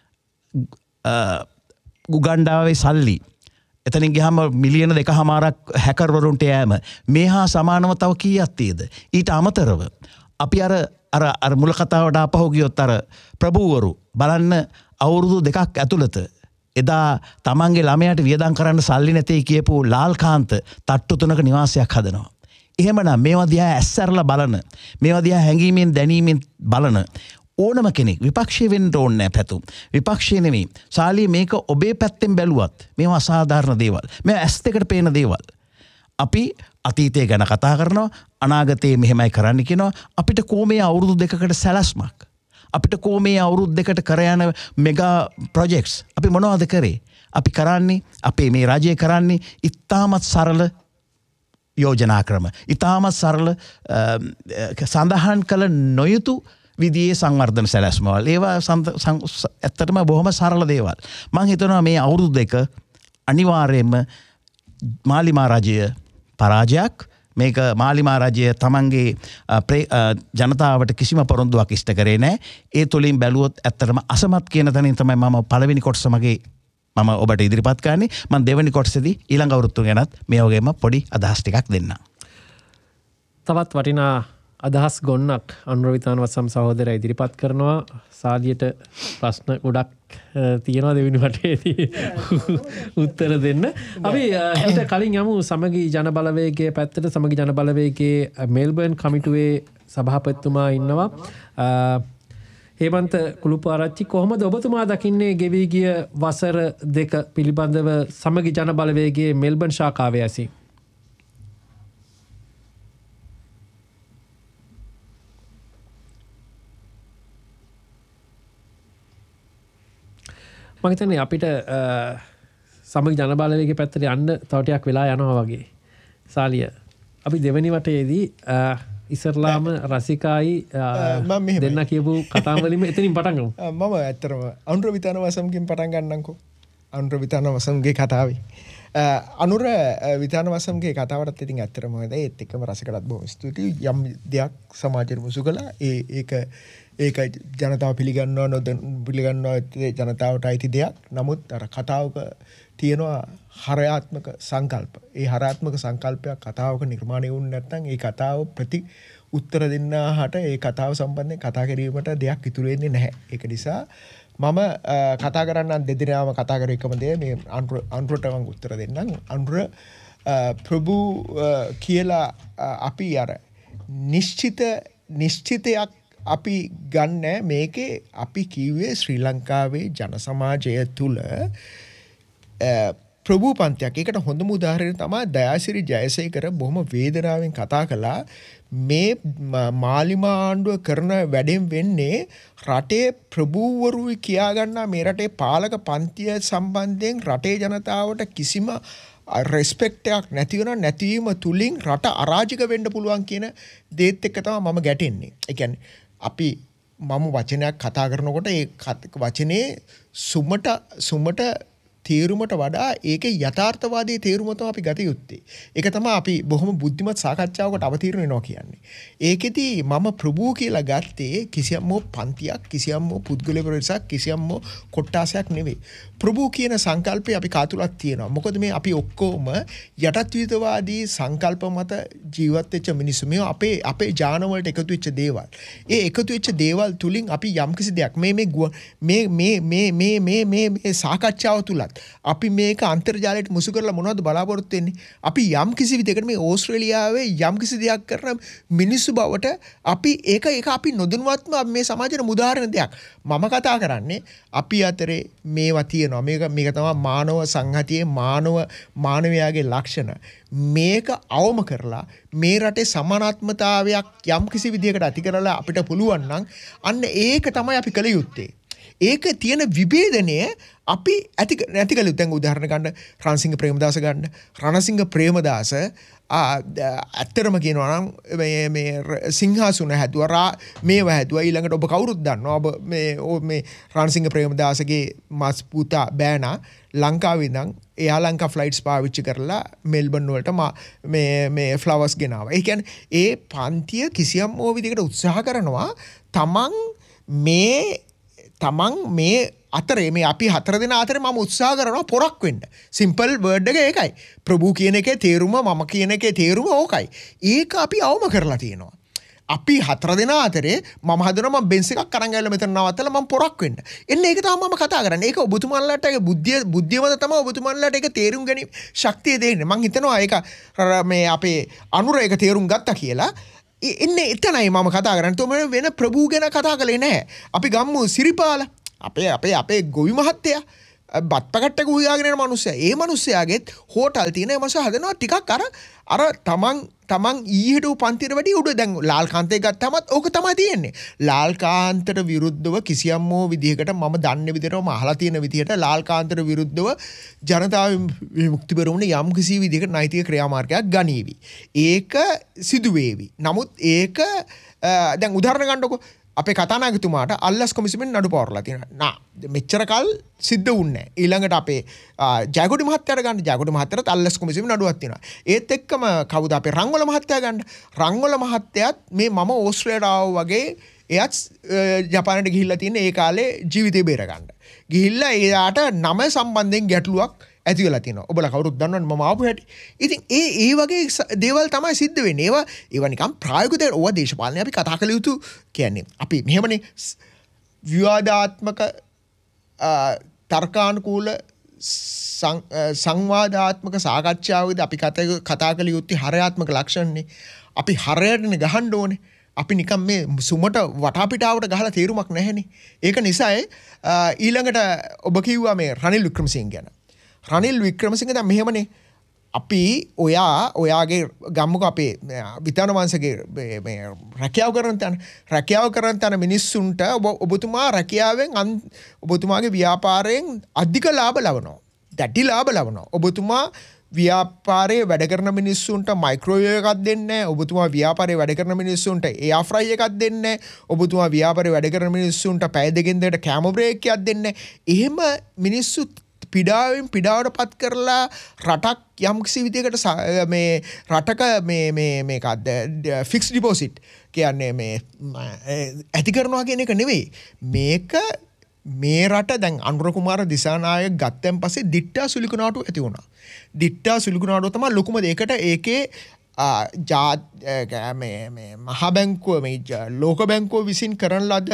උගන්ඩාවේ සල්ලි, එතනින් ගියාම මිලියන 2.5ක් හැකර්වරුන්ට යෑම, මේ හා සමානව තව කීයක් තියෙද? ඊට අමතරව අපි අර මුල කතාවට ආපහු ගියොත් අර ප්‍රභූවරු බලන්න අවුරුදු 2ක් ඇතුළත එදා තමන්ගේ ළමයාට වියදම් කරන්න සල්ලි නැtei කියපු ලාල්කාන්ත තට්ටු 3ක නිවාසයක් හදනවා. එහෙමනම් මේවා දිහා ඇස්සරලා බලන, මේවා දිහා හැංගීමෙන් දැනීමෙන් බලන ඕනම කෙනෙක් විපක්ෂය වෙන්න ඕනේ නැහැ පැතුම්. විපක්ෂය නෙමෙයි. සාලිය මේක ඔබේ පැත්තෙන් බැලුවත් මේවා අසාධාරණ දේවල්. මේවා ඇස් දෙකට පේන දේවල්. අපි අතීතය ගැන කතා කරනවා, අනාගතයේ මෙහෙමයි කරන්න කියනවා. අපිට කොහොමේ අවුරුදු 2කට සැලැස්මක්. අපිට කොහොමේ අවුරුදු 2කට කර යන මෙගා ප්‍රොජෙක්ට්ස් අපි මොනවද කරේ? අපි කරන්නේ අපේ මේ රජය කරන්නේ ඉතාමත් සරල යෝජනා ක්‍රම. ඉතාමත් සරල සඳහන් කළ නොයුතු විදියේ සංවර්ධන සැලැස්මවල්. ඒවා ඇත්තටම බොහොම සරල දේවල්. මම හිතනවා මේ අවුරුදු 2 අනිවාර්යයෙන්ම මාලිමා රජය පරාජයක්. මේක මාලිමා රජය තමන්ගේ ජනතාවට කිසිම පොරොන්දුවක් ඉෂ්ට කරේ නැහැ. ඒ තුලින් බැලුවොත් ඇත්තටම අසමත් කියන තැනින් තමයි මම පළවෙනි කොටස මගේ මම ඔබට ඉදිරිපත් කරන්නේ. මම දෙවෙනි කොටසේදී ඊළඟ අවුරුද්ද ගැනත් මේ වගේම පොඩි අදහස් ටිකක් දෙන්නම්. තවත් වටිනා අදහස් ගොන්නක් අනුරවිතාන වසම් සහෝදරය ඉදිරිපත් කරනවා. සාලියට ප්‍රශ්න ගොඩක් තියෙනවා දෙවෙනි වටේදී උත්තර දෙන්න. අපි ඊට කලින් යමු සමගි ජන බලවේගයේ පැත්තට. සමගි ජන බලවේගයේ මෙල්බර්න් කමිටුවේ සභාපතිතුමා ඉන්නවා. හේමන්ත කුළුපාරච්චි, කොහොමද ඔබතුමා දකින්නේ ගෙවී ගිය වසර 2 පිළිබඳව සමගි ජන බලවේගයේ මෙල්බර්න් ශාඛාවේ ඇසී? මම හිතන්නේ අපිට සමගි ජන බලවේගයේ පැත්තට යන්න තව ටිකක් වෙලා යනවා වගේ. සාලිය අපි දෙවෙනි වටේදී ඉස්සරලාම රසිකායි දෙන්න කියපු කතාව වලින්ම එතනින් පටන් ගමු. මම ඇත්තටම අනුර විතාන වසම්ගෙන් පටන් ගන්නම්කෝ. අනුර විතාන වසම්ගේ කතාවේ. අනුර විතාන වසම්ගේ කතාවටත් ඉතින් ඇත්තටම ඒත් එක්කම රසිකටත් බොහොම ස්තුතියි. යම් දෙයක් සමාජෙට මුසු කළා. ඒක ජනතාව පිළිගන්නවා නොපිළිගන්නවා ජනතාවට අයිති දෙයක්. නමුත් අර කතාවක තියෙනවා හරයාත්මක සංකල්ප. ඒ හරයාත්මක සංකල්පයක් කතාවක නිර්මාණය වුනේ නැත්නම් ඒ කතාව උත්තර දෙන්නාට ඒ කතාව සම්බන්ධයෙන් කතා කිරීමට දෙයක් ඉතුරු වෙන්නේ නැහැ. ඒක නිසා මම කතා කරන්න දෙදෙනාම කතා කර එකම දේ මේ අනුරට මම උත්තර දෙන්නම්. අනුර ප්‍රභු කියලා අපි අර නිශ්චිතයක් අපි ගන්න මේකේ අපි කිව්වේ ශ්‍රී ලංකාවේ ජන සමාජය තුළ ප්‍රභූ පන්තියක්. ඒකට හොඳම උදාහරණය තමයි දයාසිරි ජයසේකර බොහොම වේදනාවෙන් කතා කළා. මේ මාලිමා ආණ්ඩුව කරන වැඩෙන් වෙන්නේ රටේ ප්‍රභූවරුයි කියා ගන්නා මේ රටේ පාලක පන්තිය සම්බන්ධයෙන් රටේ ජනතාවට කිසිම රෙස්පෙක්ට් එකක් නැතිවීම තුලින් රට අරාජික වෙන්න පුළුවන් කියන දේත් එක්ක තමයි මම ගැටෙන්නේ. ඒ කියන්නේ අපි මම වචනයක් කතා කරනකොට ඒ වචනේ සුමට තේරුමට වඩා ඒකේ යථාර්ථවාදී තේරුම තමයි අපි ගත යුත්තේ. ඒක තමයි අපි බොහොම බුද්ධිමත් සාකච්ඡාවකට අවතීර්ණ වෙනවා කියන්නේ. ඒකෙදි මම ප්‍රභූ කියලා ගත්තේ කිසියම් පන්තියක්, කිසියම් පුද්ගල ප්‍රවේශයක්, කිසියම් කොට්ටාසයක් නෙවෙයි. ප්‍රභූ කියන සංකල්පය අපි කාතුලක් තියෙනවා. මොකද මේ අපි ඔක්කොම යටත්විතවාදී සංකල්ප මත ජීවත් වෙච්ච මිනිස්සු. මේ අපේ ජාන වලට එකතු වෙච්ච දේවල්. ඒ එකතු වෙච්ච දේවල් තුලින් අපි යම්කිසි දෙයක් මේ සාකච්ඡාව තුලත් අපි මේක අන්තර්ජාලයට මුසු කරලා මොනවද බලාපොරොත්තු වෙන්නේ? අපි යම් කිසි විදිහකට මේ ඕස්ට්‍රේලියාවේ යම් කිසි දෙයක් කරන මිනිස්සු බවට අපි ඒක අපි නොදැනුවත්ම මේ සමාජයට මුදාහරන දෙයක්. මම කතා කරන්නේ අපි අතරේ මේවා තියෙනවා. මේක තමයි මානව සංහතියේ මානවයාගේ ලක්ෂණ. මේක අවම කරලා මේ රටේ සමානාත්මතාවයක් යම් කිසි විදිහකට ඇති කරලා අපිට පුළුවන් නම් අන්න ඒක තමයි අපි කළ යුත්තේ. ඒක තියෙන විභේදනය අපි නැති කළ යුත්තේ. උදාහරණ ගන්න රණසිංහ ප්‍රේමදාස ගන්න. රණසිංහ ප්‍රේමදාස ඇත්තටම කියනවා නම් මේ සිංහාසන හැදුවා මේවා හැදුවා. ඊළඟට ඔබ කවුරුත් දන්නවා ඔබ මේ රණසිංහ ප්‍රේමදාසගේ මස් පුතා බෑනා ලංකාවේ ඉඳන් එයා ලංකා ෆ්ලයිට්ස් පාවිච්චි කරලා මෙල්බර්න් වලට මේ ෆ්ලවර්ස් ගෙනාවා. ඒ කියන්නේ ඒ පන්තිය කිසියම් විදිහකට උත්සාහ කරනවා තමන් මේ අතරේ මේ අපි 4 දෙනා අතරේ මම උත්සාහ කරනවා පොරක් වෙන්න. සිම්පල් වර්ඩ් එක ඒකයි. ප්‍රභූ කියන එකේ තේරුම මම කියන එකේ තේරුම ඕකයි. ඒක අපි අවම කරලා තියෙනවා. අපි 4 දෙනා අතරේ මම හදනවා මම බෙන්ස් එකක් අරන් ගිහලා මෙතන නවත්තලා මම පොරක් වෙන්න. එන්න ඒක තමයි මම කතා කරන්නේ. ඒක ඔබතුමන්ලාට ඒක බුද්ධිය මත තමයි ඔබතුමන්ලාට ඒක තේරුම් ගැනීම ශක්තිය දෙන්නේ. මම හිතනවා ඒක මේ අපේ අනුර ඒක තේරුම් ගත්තා කියලා. එන්නේ එතනයි මම කතා කරන්නේ. තොම වෙන ප්‍රභූ ගැන කතා කළේ නැහැ. අපි ගම්මු සිරිපාල. අපේ ගොවි මහත්තයා බත් පැකට්ටක උයාගෙන යන මිනිස්සයා. ඒ මිනිස්සයාගෙත් හෝටල් තියෙන ඒ මිනිස්සයා හදනවා ටිකක් අර තමන් ඊහෙට පන්තිර වැඩි උඩ දැන් ලාල්කාන්තේ ගත්තමත් ඕක තමයි තියෙන්නේ. ලාල්කාන්තට විරුද්ධව කිසියම් විදිහකට මම දන්න විදිහට මම අහලා තියෙන විදිහට ලාල්කාන්තට විරුද්ධව ජනතාව විමුක්ති පෙරමුණ යම් කිසි විදිහකට නෛතික ක්‍රියාමාර්ගයක් ගනීවි. ඒක සිදු වේවි. නමුත් ඒක දැන් උදාහරණ ගන්නකො අපේ කතානායකතුමාට අල්ලස් කොමිසමෙන් නඩු පවරලා තියෙනවා. මෙච්චර කල් සිද්ධ වුණේ නැහැ. ඊළඟට අපේ ජයකොඩි මහත්තයාට ගන්න ජයකොඩි මහත්තයාට අල්ලස් කොමිසමෙන් නඩුවක් තියෙනවා. ඒත් එක්කම කවුද අපේ රංගොල මහත්තයා ගන්න. රංගොල මහත්තයාත් මේ මම ඕස්ට්‍රේලියාවට ආවා වගේ එයත් ජපානයට ගිහිල්ලා තියෙන ඒ කාලේ ජීවිතේ බේර ගන්න. ගිහිල්ලා එයාට නම සම්බන්ධයෙන් ගැටලුවක් ඇති වෙලා තියෙනවා. ඔබලා කවුරුත් දන්නවනේ මම ආපු හැටි. ඉතින් ඒ වගේ දේවල් තමයි සිද්ධ වෙන්නේ. ඒවා නිකන් ප්‍රායෝගික දේවල්. ඕවා දේශපාලනේ අපි කතා කළ යුතු කියන්නේ. අපි මෙහෙමනේ විවාදාත්මක තර්කානුකූල සංවාදාත්මක සාකච්ඡාවකදී අපි කතා කළ යුත්තේ හරයාත්මක ලක්ෂණනේ. අපි හරයටනේ ගහන්න ඕනේ. අපි නිකන් මේ සුමට වටාපිටාවට ගහලා තේරුමක් නැහැනේ. ඒක නිසායි ඊළඟට ඔබ කිව්වා මේ රනිල් වික්‍රමසිංහ ගැන. රනිල් වික්‍රමසිංහ දැන් මෙහෙමනේ අපි ඔයාගේ ගම්මුක අපේ විතාන වංශගේ මේ රැකියාව කරන තැන මිනිස්සුන්ට ඔබතුමා රැකියාවෙන් ඔබතුමාගේ ව්‍යාපාරයෙන් අධික ලාභ ලබනවා. දැඩි ලාභ ලබනවා. ඔබතුමා ව්‍යාපාරයේ වැඩ කරන මිනිස්සුන්ට මයික්‍රෝවේව් එකක් දෙන්නේ නැහැ. ඔබතුමා ව්‍යාපාරයේ වැඩ කරන මිනිස්සුන්ට එයා ෆ්‍රයි එකක් දෙන්නේ නැහැ. ඔබතුමා ව්‍යාපාරයේ වැඩ කරන මිනිස්සුන්ට පැය දෙකෙන් දෙකට කැම බ්‍රේක් එකක් දෙන්නේ නැහැ. එහෙම මිනිස්සු පිඩාවෙන් පිඩාවට පත් කරලා රටක් යම් කිසි විදිහකට මේ රටක මේකක්ද ෆික්ස් ඩිපොසිට් කියන්නේ මේ ඇති කරනවා කියන එක නෙවෙයි. මේක මේ රට දැන් අනුර කුමාර දිසානායක ගත්තන් පස්සේ දිට්ටා සුලිකුණාටු ඇති වුණා. දිට්ටා සුලිකුණාටුව තමයි ලොකුම දෙයකට ඒකේ මහා බැංකුව මේ ලෝක බැංකුව විසින් කරන ලද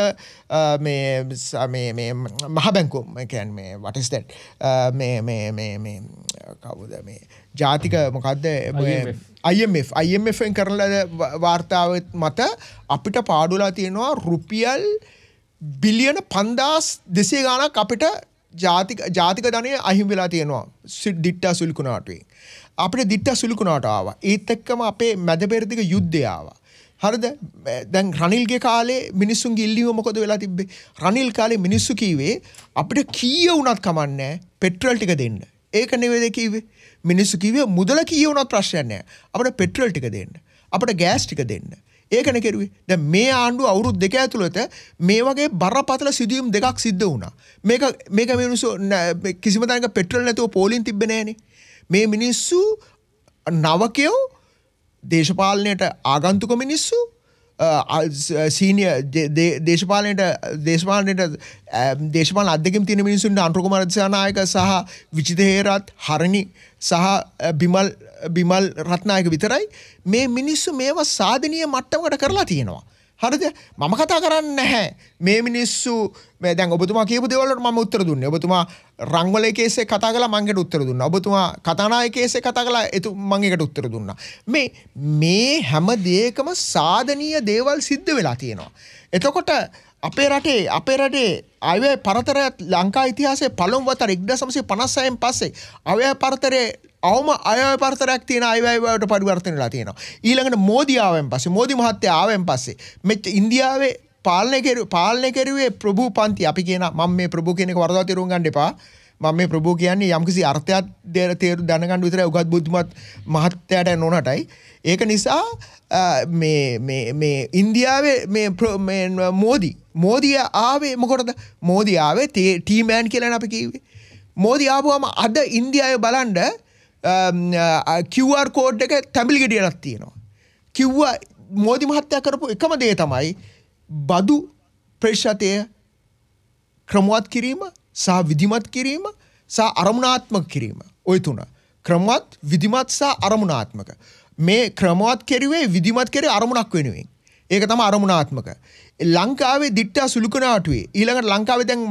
මේ මහා බැංකුව කියන්නේ what is that මේ කවුද මේ ජාතික මොකද්ද IMF එකෙන් කරන ලද වාර්තාව මත අපිට පාඩුලා තියෙනවා රුපියල් බිලියන 5200 ගණක් අපිට ජාතික ධනය අහිමි වෙලා තියෙනවා දිට්ටා සුලිකුණාටුවෙන්. අපිට දිට්ටා සුලිකුණාට ආවා. ඒත් එක්කම අපේ මැද පෙරදිග යුද්ධය ආවා. හරිද? දැන් රනිල්ගේ කාලේ මිනිස්සුන්ගේ ඉල්ලීම මොකද වෙලා තිබ්බේ? රනිල් කාලේ මිනිස්සු කීවේ අපිට කීය වුණත් කමන්නේ පෙට්‍රල් ටික දෙන්න. ඒක නෙවෙයිද කිව්වේ? මිනිස්සු කිව්වේ මුදල කීය වුණත් ප්‍රශ්නයක් නැහැ. අපිට පෙට්‍රල් ටික දෙන්න. අපිට ගෑස් ටික දෙන්න. ඒකනේ කෙරුවේ. දැන් මේ ආණ්ඩුව අවුරුදු දෙක ඇතුළත මේ වගේ බරපතල සිදුවීම් දෙකක් සිද්ධ වුණා. මේක මිනිස්සු කිසිම තැනක පෙට්‍රල් නැතුව පෝලින් තිබ්බේ නැහනේ. මේ මිනිස්සු නවකයෝ දේශපාලනයට ආගන්තුක මිනිස්සු සීනියර් දේශපාලන අධ්‍යක්ෂකම් තියෙන මිනිස්සුන්ට අනුර කුමාර දිසානායක සහ විජිත හේරත් හරණි සහ බිමල් රත්නායක විතරයි මේ මිනිස්සු මේවා සාධනීය මට්ටමකට කරලා තියෙනවා. හරිද? මම කතා කරන්නේ නැහැ. මේ මිනිස්සු දැන් ඔබතුමා කියපු දේවල් වලට මම උත්තර දුන්නේ. ඔබතුමා රංගවලේ කේස් එක කතා කළා මම ඒකට උත්තර දුන්නා. ඔබතුමා කතානායක කේස් එක කතා කළා මම ඒකට උත්තර දුන්නා. මේ හැම දෙයකම සාධනීය දේවල් සිද්ධ වෙලා තියෙනවා. එතකොට අපේ රටේ අයවැය පරතරය ලංකා ඉතිහාසයේ පළමු වතාවට 1956න් පස්සේ අයවැය පරතරයේ අවම අයවැය පරතරයක් තියෙන අයවැය වලට පරිවර්තන වෙලා තියෙනවා. ඊළඟට මෝදි ආවෙන් පස්සේ මෝදි මහත්තයා ආවෙන් පස්සේ ඉන්දියාවේ පාලනය කෙරුවේ ප්‍රභූ පන්ති. අපි කියන මම මේ ප්‍රභූ කියන එක වරදවා තේරුම් ගන්න එපා. මම මේ ප්‍රභූ කියන්නේ යම්කිසි අර්ථයක් දැනගන්න විතරයි උගත් බුද්ධිමත් මහත්තයාට නොනටයි. ඒක නිසා මේ ඉන්දියාවේ මේ මෝදි ආවේ මොකටද? මෝදි ආවේ ටී මෑන් කියලා අපි කිව්වේ. මෝදි ආවම අද ඉන්දියාවේ බලන්න QR කෝඩ් එක තැඹිලි ගෙඩියක් තියෙනවා. කිව්වා මෝදි මහත්තයා කරපු එකම දේ තමයි බදු ප්‍රතිශතය ක්‍රමවත් කිරීම සහ විධිමත් කිරීම සහ අරමුණාත්මක කිරීම. ඔය තුන. ක්‍රමවත්, විධිමත් සහ අරමුණාත්මක. මේ ක්‍රමවත් කෙරුවේ විධිමත් කෙරුවේ අරමුණක් වෙනුවෙන්. ඒක තමයි අරමුණාත්මක. ලංකාවේ දිට්ඨා සුළුකනාටුවේ ඊළඟට ලංකාවේ දැන්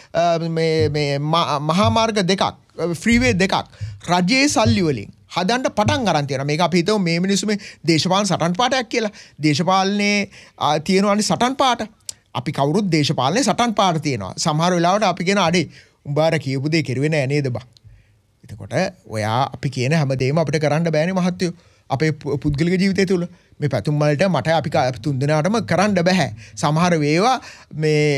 මහා මාර්ග දෙකක් ෆ්‍රීවේ දෙකක් රජයේ සල්ලි වලින් හදන්න පටන් ගන්න තියෙනවා. මේක අපි හිතමු මේ මිනිස්සු මේ දේශපාලන සටන් පාටයක් කියලා. දේශපාලනේ තියෙනවානේ සටන් පාට. අපි කවුරුත් දේශපාලනේ සටන් පාට තියෙනවා. සමහර වෙලාවට අපි කියන අඩේ උඹාර කියපු දේ කෙරුවේ නෑ නේද බං. එතකොට ඔයා අපි කියන හැමදේම අපිට කරන්න බෑනේ මහත්තයෝ. අපේ පුද්ගලික ජීවිතය තුළ මේ පැතුම් වලට මට අපි තුන් දෙනාටම කරන්න බෑ. සමහර වේවා මේ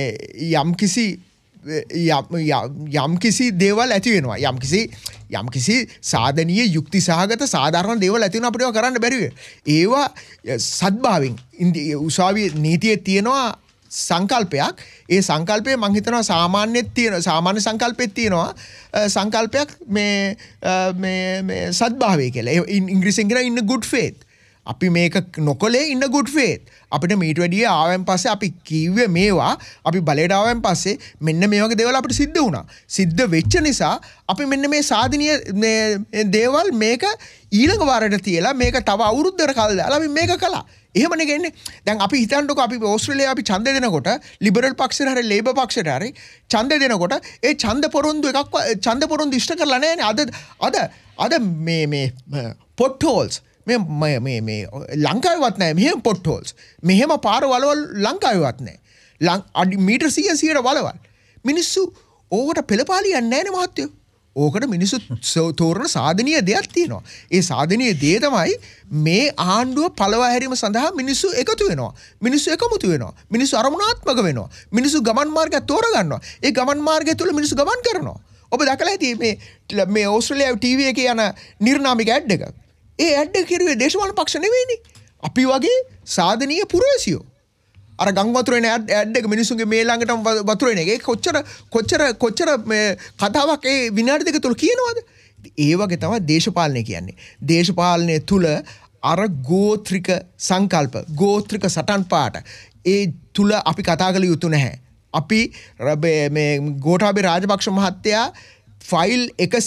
යම්කිසි දේවල් ඇති වෙනවා. යම්කිසි සාධනීය යුක්ති සහගත සාධාරණ දේවල් ඇති වෙනවා අපිට ඒවා කරන්න බැරි වෙනවා. ඒවා සද්භාවයෙන් උසාවියේ නීතියේ තියෙනවා සංකල්පයක්. ඒ සංකල්පය මං හිතනවා සාමාන්‍ය සංකල්පෙත් තියෙනවා සංකල්පයක් මේ සද්භාවය කියලා. ඉංග්‍රීසියෙන් කියන in a good faith. අපි මේක නොකලේ in a good faith. අපිට මීට වැඩිය ආවෙන් පස්සේ අපි කිව්වේ මේවා අපි බලයට ආවෙන් පස්සේ මෙන්න මේ වගේ දේවල් අපිට සිද්ධ වුණා. සිද්ධ වෙච්ච නිසා අපි මෙන්න මේ සාධනීය දේවල් මේක ඊළඟ වාරයට තියලා මේක තව අවුරුද්දකට කල් දාලා අපි මේක කළා. එහෙමනේ ගෙන්නේ. දැන් අපි හිතන්නකෝ අපි ඕස්ට්‍රේලියාව අපි ඡන්ද දෙනකොට ලිබරල් පක්ෂයට හරි ලේබර් පක්ෂයට හරි ඡන්ද දෙනකොට ඒ ඡන්ද පොරොන්දු ඉෂ්ට කරලා නැහැනේ. අද මේ පොට්හෝල්ස් මේ ලංකාවේවත් නැහැ මෙහෙම පොට්හෝල්ස්. මෙහෙම පාර වලවල් ලංකාවේවත් නැහැ. මීටර් 100ට වලවල්. මිනිස්සු ඕකට පෙළපාලියන්නේ නැහැනේ මහත්තයෝ. ඕකට මිනිස්සු තෝරන සාධනීය දෙයක් තියෙනවා. ඒ සාධනීය දේ තමයි මේ ආණ්ඩුව පළවා හැරීම සඳහා මිනිස්සු එකතු වෙනවා. මිනිස්සු එකමුතු වෙනවා. මිනිස්සු අරමුණාත්මක වෙනවා. මිනිස්සු ගමන් මාර්ගයක් තෝරගන්නවා. ඒ ගමන් මාර්ගය තුල මිනිස්සු ගමන් කරනවා. ඔබ දැකලා ඇති මේ ඕස්ට්‍රේලියාවේ ටීවී එකේ යන නිර්නාමික ඇඩ් එක. ඒ ඇඩ් එක කිරුවේ දේශපාලන පක්ෂ නෙවෙයිනේ. අපි වගේ සාධනීය පුරවැසියෝ. අර ගං වතුර එන ඇඩ් එක මිනිස්සුන්ගේ මේ ළඟටම වතුර එන එක. ඒක කොච්චර මේ කතාවක් ඒ විනාඩි දෙක තුල කියනවද? ඒ වගේ තමයි දේශපාලනය කියන්නේ. දේශපාලනය තුල අර ගෝත්‍රික සංකල්ප, ගෝත්‍රික සටන් පාට ඒ තුල අපි කතා කළ යුතු නැහැ. අපි මේ ගෝඨාභය රාජපක්ෂ මහත්තයා ෆයිල්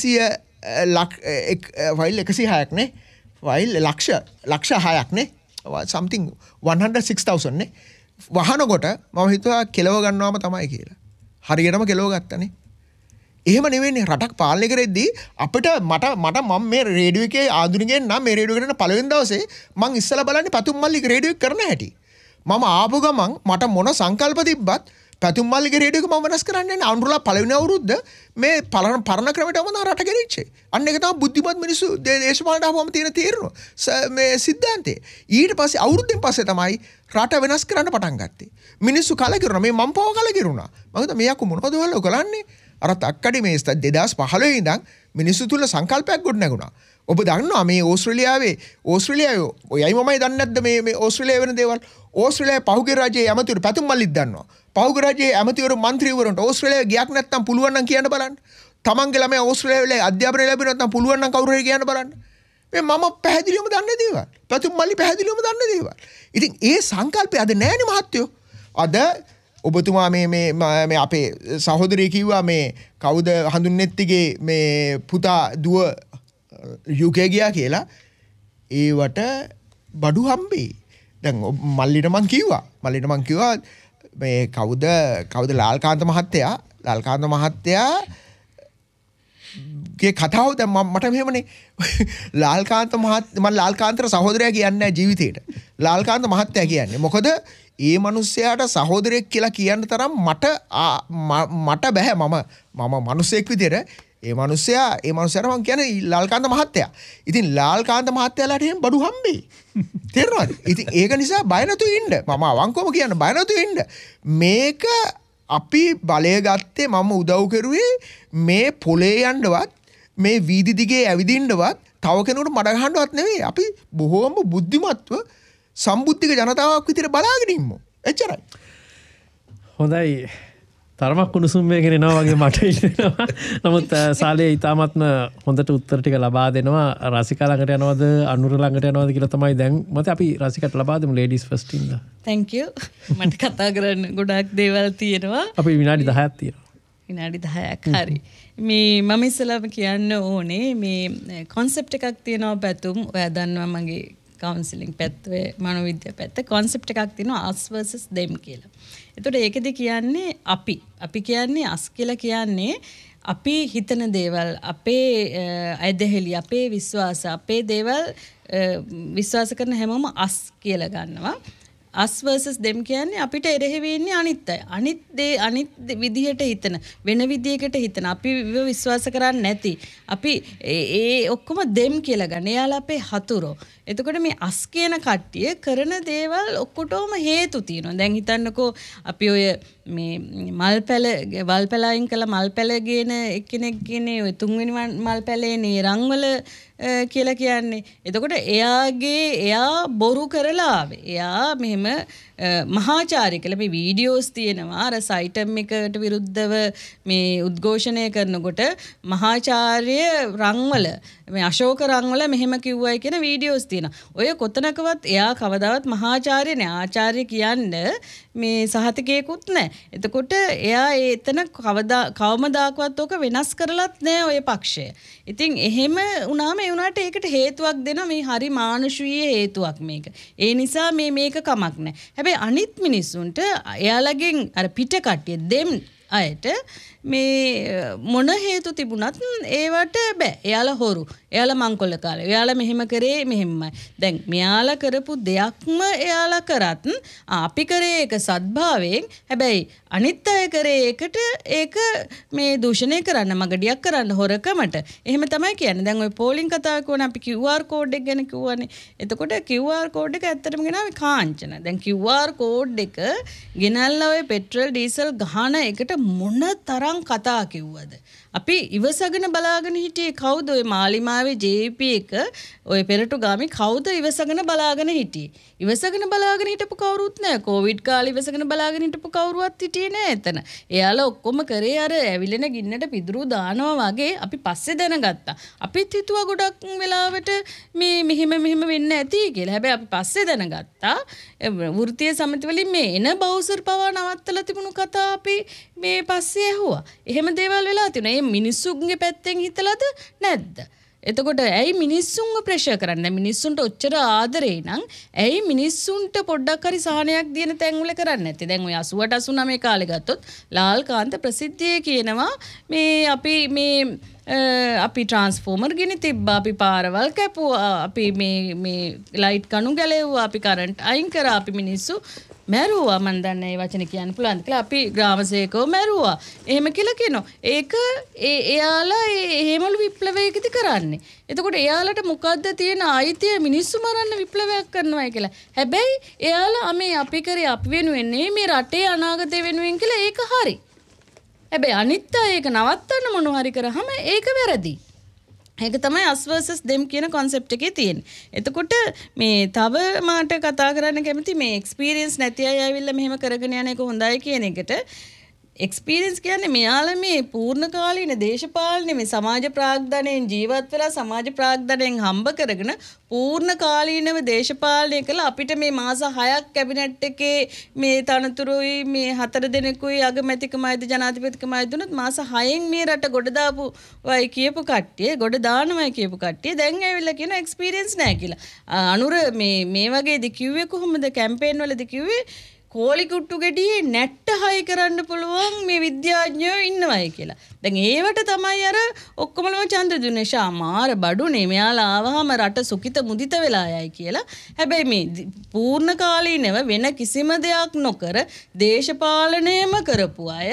106ක් නේ. ෆයිල් ලක්ෂ 6ක් නේ. something 106,000 නේ. වහනකොට මම හිතුවා කෙලව ගන්නවම තමයි කියලා. හරියටම කෙලව ගත්තනේ. එහෙම නෙවෙයිනේ රටක් පාලනය කරෙද්දී අපිට මට මම මේ රේඩියෝ එකේ ආධුනිකයන් නම් මේ රේඩියෝ කරන පළවෙනි දවසේ මං ඉස්සලා බලන්නේ පැතුම් මල්ලිගේ රේඩියෝ එක කරන හැටි. මම ආපු ගමන් මට මොන සංකල්ප තිබ්බත් පැතුම් මල්ලිගේ රේඩියෝ එක මම වෙනස් කරන්නේ නැහැ. අනුරලා පළවෙනි අවුරුද්ද මේ පරණ ක්‍රමයටම තමයි රට ගෙනිච්චේ. අන්න ඒක තමයි බුද්ධිමත් මිනිස්සු දේශපාලනට ආවම තියෙන තීරණ මේ සිද්ධාන්තේ. ඊට පස්සේ අවුරුද්දෙන් පස්සේ තමයි රට වෙනස් කරන්න පටන් ගත්තේ. මිනිස්සු කලකිරුණා. මේ මම පව කලකිරුණා. මම හිතුවා මේ යකෝ මොනවද ඔයාලා කරන්නේ? අර තක්කඩි මේ 2015 ඉඳන් මිනිස්සු තුල සංකල්පයක් ගොඩ නැගුණා. ඔබ දන්නවා මේ ඕස්ට්‍රේලියාවේ ඔයයි මමයි දන්නේ නැද්ද මේ ඕස්ට්‍රේලියාව වෙන දේවල්? ඕස්ට්‍රේලියාවේ පහුගිය රජයේ ඇමතිවරු පැතුම් මල්ලිත් දන්නවා. පහුගිය රජයේ ඇමතිවරු മന്ത്രിවරුන්ට ඕස්ට්‍රේලියාව ගියක් නැත්නම් පුළුවන් නම් කියන්න බලන්න. තමන්ගේ ළමයා ඕස්ට්‍රේලියාවේ අධ්‍යාපනය ලැබුණා නැත්නම් පුළුවන් නම් කවුරු හරි කියන්න බලන්න. මේ මම පැහැදිලිවම දන්නේ දේවල්. පැතුම් මල්ලි පැහැදිලිවම දන්නේ දේවල්. ඉතින් ඒ සංකල්පය අද නැහැනේ මහත්තයෝ. අද ඔබතුමා මේ අපේ සහෝදරය කිව්වා මේ කවුද හඳුන්නෙත්තිගේ මේ පුතා දුව UK ගියා කියලා. ඒවට බඩු හම්බෙයි. දැන් මල්ලිට මං කිව්වා මේ කවුද ලාල්කාන්ත මහත්තයාගේ කතාව දැන් මට මෙහෙමනේ මම ලාල්කාන්තර සහෝදරයා කියන්නේ නැහැ ජීවිතේට. ලාල්කාන්ත මහත්තයා කියන්නේ. මොකද ඒ මිනිස්සයාට සහෝදරයෙක් කියලා කියන්න තරම් මට බෑ. මම මිනිසෙක් විදියට ඒ මිනිස්සයාට මම කියන්නේ ලාල්කාන්ත මහත්තයා. ඉතින් ලාල්කාන්ත මහත්තයාලාට එහෙම බඩු හම්බෙයි. තේරෙනවද? ඉතින් ඒක නිසා බය නැතුව ඉන්න. මම අවංකවම කියන්න බය නැතුව ඉන්න. මේක අපි බලය ගත්තේ මම උදව් කරුවේ මේ පොලේ යන්නවත් මේ වීදි දිගේ ඇවිදින්නවත් තව කෙනෙකුට මඩ ගහන්නවත් නෙවෙයි. අපි බොහෝම බුද්ධිමත්ව සම්බුද්ධික ජනතාවක් විදිහට බලාගෙන ඉමු. එච්චරයි. හොඳයි. තරමක් කුණුසුම් වේගෙන එනවා වගේ මට හිතෙනවා. නමුත් සාලේ ඊටාත්ම හොඳට උත්තර ටික ලබා දෙනවා. රසිකා ළඟට යනවද අනුර ළඟට යනවද කියලා තමයි දැන් මත අපි රසිකට ලබා දෙමු ladies first ඉඳලා. thank you. මට කතා කරන්න ගොඩාක් දේවල් තියෙනවා. අපි විනාඩි 10ක් තියෙනවා. විනාඩි 10ක් හරි. මේ මම ඉස්සෙල්ලාම කියන්න ඕනේ මේ concept එකක් තියෙනවා පැතුම්. ඔයා දන්නවා මගේ කවුන්සලින් පැත්තේ මනෝවිද්‍යාව පැත්ත concept එකක් තියෙනවා us versus them කියලා. එතකොට ඒකෙදි කියන්නේ අපි කියන්නේ us කියලා කියන්නේ අපි හිතන දේවල් අපේ ඇදහිලි අපේ විශ්වාස අපේ දේවල් විශ්වාස කරන හැමෝම us කියලා ගන්නවා. us versus them කියන්නේ අපිට එරෙහිව ඉන්නේ අනිත් අය. අනිත් විදිහට හිතන වෙන විදිහකට හිතන අපි විශ්වාස කරන්නේ නැති අපි ඒ ඔක්කොම them කියලා ගන්න. එයාලා අපේ හතුරෝ. එතකොට මේ us කියන කට්ටිය කරන දේවල් ඔක්කොටම හේතු තියෙනවා. දැන් හිතන්නකෝ අපි ඔය මේ වල් පැලයින් කළ මල් පැල ගේන එක්කෙනෙක් කියන්නේ ඔය තුන්වෙනි මල් පැලේනේ රංවල කියලා කියන්නේ. එතකොට එයා බොරු කරලා ආවේ. එයා මෙහෙම මහාචාර්ය කියලා මේ වීඩියෝස් තියෙනවා. අර සයිටම් එකට විරුද්ධව මේ උද්ඝෝෂණය කරනකොට මහාචාර්ය රංවල මේ අශෝක රංවල මෙහෙම කිව්වයි කියන වීඩියෝස් තියෙනවා. ඔය කොතනකවත් එයා කවදාවත් මහාචාර්ය නෑ. ආචාර්ය කියන්නේ මේ සහතිකයකුත් නෑ. එතකොට එයා එතන කවමදාකවත් ඔක වෙනස් කරලත් නෑ ඔය පක්ෂය. ඉතින් එහෙම වුණාම ඒ වුණාට ඒකට හේතුවක් දෙනවා මේ හරි මානුෂීය හේතුවක් මේක. ඒ නිසා මේක කමක් නෑ. හැබැයි අනිත් මිනිස්සුන්ට එයාලගෙන් අර පිට කට්ටිය දෙම් අයට මේ මොන හේතු තිබුණත් ඒවට බෑ. එයාලා හොරු. එයාලා මංකොල්ල කාලේ. එයාලා මෙහෙම කරේ මෙහෙමයි. දැන් මෙයාලා කරපු දෙයක්ම එයාලා කරත් අපි කරේ ඒක සද්භාවයෙන්. හැබැයි අනිත් අය කරේ ඒකට ඒක මේ දූෂණය කරන්න මගඩියක් කරන්න හොරකමට. එහෙම තමයි කියන්නේ. දැන් ওই පෝලිං කතාවක වුණා අපි QR කෝඩ් එක ගැන කිව්වනේ. එතකොට QR කෝඩ් එක ඇත්තටම ගෙනාවේ කාංචන. දැන් QR කෝඩ් එක ගෙනල්ලා ඔය පෙට්‍රල් ඩීසල් ගහන එකට මොන තරම් කතා කිව්වද? අපි ඉවසගෙන බලාගෙන හිටියේ කවුද? ඔය මාලිමාවේ JP එක ඔය පෙරටු ගාමි කවුද ඉවසගෙන බලාගෙන හිටියේ? ඉවසගෙන බලාගෙන හිටපු කවුරුත් නැහැ. කොවිඩ් කාලේ ඉවසගෙන බලාගෙන හිටපු කවුරුවත් හිටියේ නැහැ එතන. එයාලා ඔක්කොම කරේ අර ඇවිලෙන ගින්නට පිදුරු දානවා වගේ අපි පස්සේ දැනගත්තා. අපිත් හිතුවා ගොඩක් වෙලාවට මේ මෙහෙම වෙන්න ඇති කියලා. හැබැයි අපි පස්සේ දැනගත්තා වෘත්තීය සමිති වලින් මේ එන බවුසර් පවා නවත්තලා තිබුණු කතා අපි මේ පස්සේ ඇහුවා. එහෙම දේවල් වෙලා තියෙනවා. මේ මිනිස්සුන්ගේ පැත්තෙන් හිතලාද නැද්ද? එතකොට ඇයි මිනිස්සුන්ව ප්‍රෙෂර් කරන්නේ? මිනිස්සුන්ට ඔච්චර ආදරේ නම් ඇයි මිනිස්සුන්ට පොඩ්ඩක් හරි සහනයක් දෙන තැන්වල කරන්නේ නැත්තේ? දැන් ඔය 88 89 කාලේ ගත්තොත් ලාල්කාන්ත ප්‍රසිද්ධියේ කියනවා මේ අපි ට්‍රාන්ස්ෆෝමර් ගෙනි තිබ්බා, අපි පාරවල් කැපුවා, අපි මේ ලයිට් කණු ගැලෙව්වා, අපි කරන්ට් අයින් කරා, අපි මිනිස්සු මැරුවා. මන් දන්නේ මේ වචන කියන්න පුළුවන්ද කියලා. අපි ග්‍රාමසේකව මැරුවා. එහෙම කියලා කියනවා. ඒක එයාලා එහෙමලු විප්ලවයකදී කරන්නේ. එතකොට එයාලට මොකද්ද තියෙන අයිතිය මිනිස්සු මරන්න විප්ලවයක් කරනවා කියලා. හැබැයි එයාලා අපි කරේ අපි වෙනුවෙන් මේ රටේ අනාගතය වෙනුවෙන් කියලා ඒක හරි. හැබැයි අනිත් අය ඒක නවත්තන්න මොනවා හරි කරාම ඒක වැරදි. ඒක තමයි us versus them කියන concept එකේ තියෙන්නේ. එතකොට මේ තව මාට කතා කරන්න කැමති මේ experience නැති අය ඇවිල්ලා මෙහෙම කරගෙන යන එක හොඳයි කියන එකට එක්ස්පීරියන්ස් කියන්නේ මෙයාලා මේ පූර්ණ කාලීන දේශපාලනේ මේ සමාජ ප්‍රාග්ධනයෙන් ජීවත් වෙලා සමාජ ප්‍රාග්ධනයෙන් හම්බ කරගෙන පූර්ණ කාලීනව දේශපාලනය කළා. අපිට මේ මාස 6ක් කැබිනට් එකේ මේ තනතුරුයි මේ 4 දෙනෙකුයි අගමැතිකමයිද ජනාධිපතිකමයිද දුන්නත් මාස 6න් මේ රට ගොඩ දාපු වයි කියපු කට්ටිය ගොඩ දානවයි කියපු කට්ටිය දැන් ඇවිල්ලා කියන එක්ස්පීරියන්ස් නැහැ කියලා. අනුර මේ වගේදී කිව්වේ කොහොමද කැම්පේන් වලදී කිව්වේ කෝලි කුට්ටු ගෙඩියේ නැට්ට හයි කරන්න පුළුවන් මේ විද්‍යාඥයෝ ඉන්නවයි කියලා. දැන් ඒවට තමයි අර ඔක්කොමලම ඡන්ද දුන්නේ. ශාමාර බඩුනේ මෙයාලා ආවහම රට සුකිත මුදිත වෙලා යයි කියලා. හැබැයි මේ පූර්ණ කාලීනව වෙන කිසිම දෙයක් නොකර දේශපාලනයම කරපු අය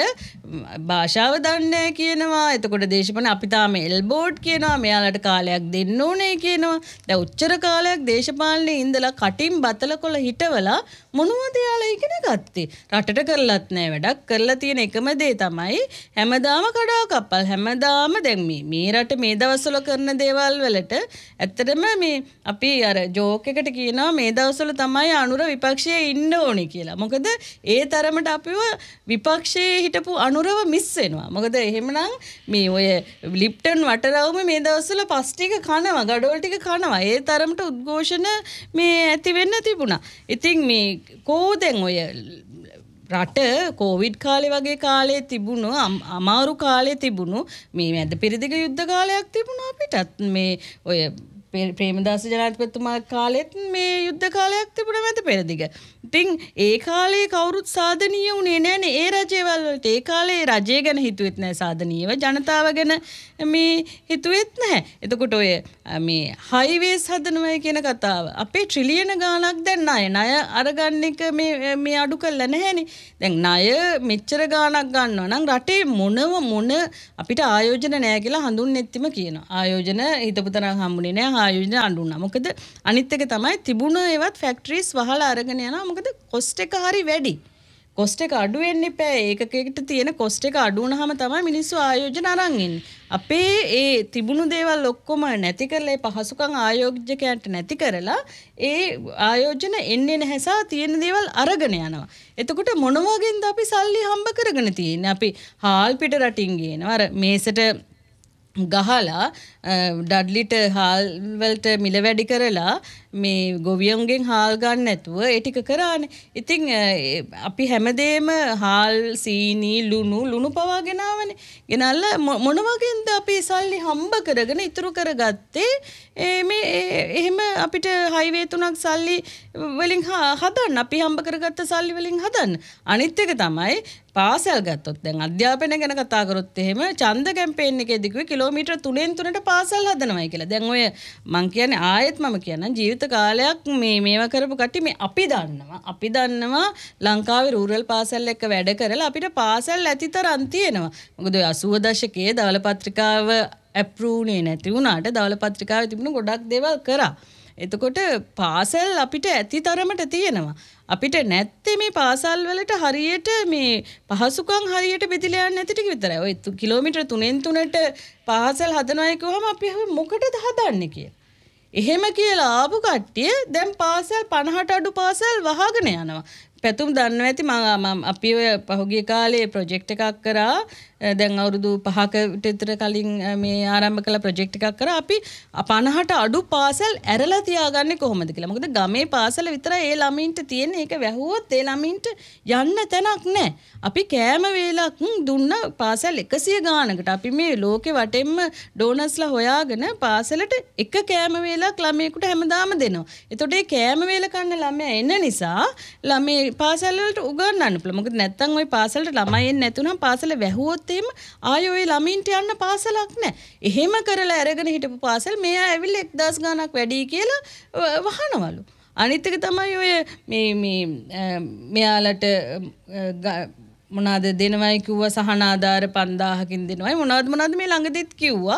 භාෂාව දන්නේ කියනවා. එතකොට දේශපාලන අපි තාම එල්බෝඩ් කියනවා. මෙයාලට කාලයක් දෙන්න ඕනේ කියනවා. දැන් උච්චර කාලයක් දේශපාලනේ ඉඳලා කටින් බතලකොළ හිටවලා මොනවද යාලා ඉගෙන ගත්තේ? රටට කරලත් නෑ වැඩක්. කරලා තියෙන එකම දේ තමයි හැමදාම කඩා කප්පල්. හැමදාම දැන් මේ රට මේ දවස්වල කරන දේවල් වලට ඇත්තටම මේ අපි අර ජෝක් එකට කියනවා මේ දවස්වල තමයි අනුර විපක්ෂයේ ඉන්න ඕනේ කියලා. මොකද ඒ තරමට අපිව විපක්ෂයේ හිටපු අනුරව මිස් වෙනවා. මොකද එහෙමනම් මේ ඔය ලිප්ටන් වටරවුම මේ දවස්වල පස් ටික කනවා, ගඩොල් ටික කනවා. ඒ තරමට උද්ඝෝෂණ මේ ඇති වෙන්න තිබුණා. ඉතින් මේ කෝදෙන් ඔය රට කොවිඩ් කාලේ වගේ කාලේ තිබුණු අමාරු කාලේ තිබුණු මේ මැද පෙරදිග යුද්ධ කාලයක් තිබුණා අපිටත් මේ ඔය ප්‍රේමදාස ජනාධිපතිතුමා කාලෙත් මේ යුද්ධ කාලයක් තිබුණා මත පෙරදිග. ඉතින් ඒ කාලේ කවුරුත් සාධනීය වුණේ නැහනේ ඒ රජයවල වලට. ඒ කාලේ රජය ගැන හිතුවෙත් නැහැ සාධනීයව. ජනතාව ගැන මේ හිතුවෙත් නැහැ. එතකොට ඔය මේ හයිවේස් හදනවා කියන කතාව අපේ ට්‍රිලියන ගාණක් දැන් ණය අරගන්න එක මේ අඩු කරලා නැහැනේ. දැන් ණය මෙච්චර ගාණක් ගන්නවා නම් රටේ මොන අපිට ආයෝජන නැහැ කියලා හඳුන්නෙත්තිම කියනවා. ආයෝජන හිතපු තරම් හම්බුනේ නැහැ. ආයෝජන අඳුන්නා. මොකද අනිත් එක තමයි තිබුණ ඒවත් ෆැක්ටරිස් වහලා අරගෙන යනවා. මොකද කොස්ට් එක හරි වැඩි. කොස්ට් එක අඩු වෙන්න එපා. ඒකකයකට තියෙන කොස්ට් එක අඩු වුණාම තමයි මිනිස්සු ආයෝජන අරන් ඉන්නේ. අපේ ඒ තිබුණු දේවල් ඔක්කොම නැති කරලා ඒ පහසුකම් ආයෝජකයන්ට නැති කරලා ඒ ආයෝජන එන්නේ නැහැ සා තියෙන දේවල් අරගෙන යනවා. එතකොට මොන වගේන්ද අපි සල්ලි හම්බ කරගෙන තියෙන්නේ? අපි හාල් පිට රටින් ගේනවා. අර මේසට ගහලා ඩඩ්ලිට හාල් වලට මිල වැඩි කරලා මේ ගොවියන්ගෙන් හාල් ගන්න නැතුව ඒ ටික කරානේ. ඉතින් අපි හැමදේම හාල් සීනි ලුණු පවා ගෙනාවනේ. ගෙනල්ලා මොන වගේන්ද අපි සල්ලි හම්බ කරගෙන ඉතුරු කරගත්තේ මේ එහෙම අපිට හයිවේ 3ක් සල්ලි වලින් හදන්න අපි හම්බ කරගත්ත සල්ලි වලින් හදන්න. අනිත් එක තමයි පාසල් ගත්තොත් දැන් අධ්‍යාපනය ගැන කතා කරොත් එහෙම ඡන්ද කැම්පේන් එකේදී කිව්වේ කිලෝමීටර් 3ට පාසල් හදනවායි කියලා. දැන් ඔය මං කියන්නේ ආයෙත් මම කියන්නම් ජීවිත කාලයක් මේවා කරපු කට්ටිය මේ අපි දන්නවා ලංකාවේ රූරල් පාසල් එක්ක වැඩ කරලා අපිට පාසල් ඇතිතරම් තියෙනවා. මොකද ඔය 80 දශකයේ ධවල පත්‍රිකාව ඇප්‍රූව්නේ නැති වුණාට ධවල පත්‍රිකාවේ තිබුණු ගොඩක් දේවල් කරා. එතකොට පාසල් අපිට ඇති තරමට තියෙනවා. අපිට නැත්තේ මේ පාසල් වලට හරියට මේ පහසුකම් හරියට බෙදලා යන්නේ නැති ටික විතරයි. ඔය කිලෝමීටර් 3ට පාසල් හදනවා කියවම අපි මොකටද හදන්නේ කියලා. එහෙම කියලා ආපු කට්ටිය දැන් පාසල් 50ට අඩු පාසල් වහගෙන යනවා. පැතුම් දන්නවා ඇති මම අපි ඔය පහුගිය කාලේ ප්‍රොජෙක්ට් එකක් කරා. දැන් අවුරුදු 5ක විතර කලින් මේ ආරම්භ කළ ප්‍රොජෙක්ට් එකක් කරා. අපි 50ට අඩු පාසල් ඇරලා තියාගන්නේ කොහොමද කියලා. මොකද ගමේ පාසල විතරයි ඒ ළමින්ට තියෙන. ඒක වැහුවොත් ඒ ළමින්ට යන්න තැනක් නැහැ. අපි කෑම වේලක් දුන්න පාසල් 100 ගානකට. අපි මේ ලෝකේ වටෙන්ම ඩෝනස්ලා හොයාගෙන පාසලට එක කෑම වේලක් ළමයෙකුට හැමදාම දෙනවා. එතකොට ඒ කෑම වේල කන්න ළමයා එන නිසා ළමයි පාසල් වලට උගන්වන්න පුළුවන්. මොකද නැත්තම් ওই පාසලට ළමයි එන්නේ නැතුණම් පාසල වැහුවොත් එහෙම ආයෙ ওই ළමින්ට යන්න පාසලක් නැහැ. එහෙම කරලා අරගෙන හිටපු පාසල් මෙයා ඇවිල්ලා 1000 ගාණක් වැඩි කියලා වහනවලු. අනිත් එක තමයි ඔය මේ මෙයාලට මොනවාද දෙනවයි කිව්වා සහන ආධාර 5000කින් දෙනවයි මොනවද මේ ළඟදිත් කිව්වා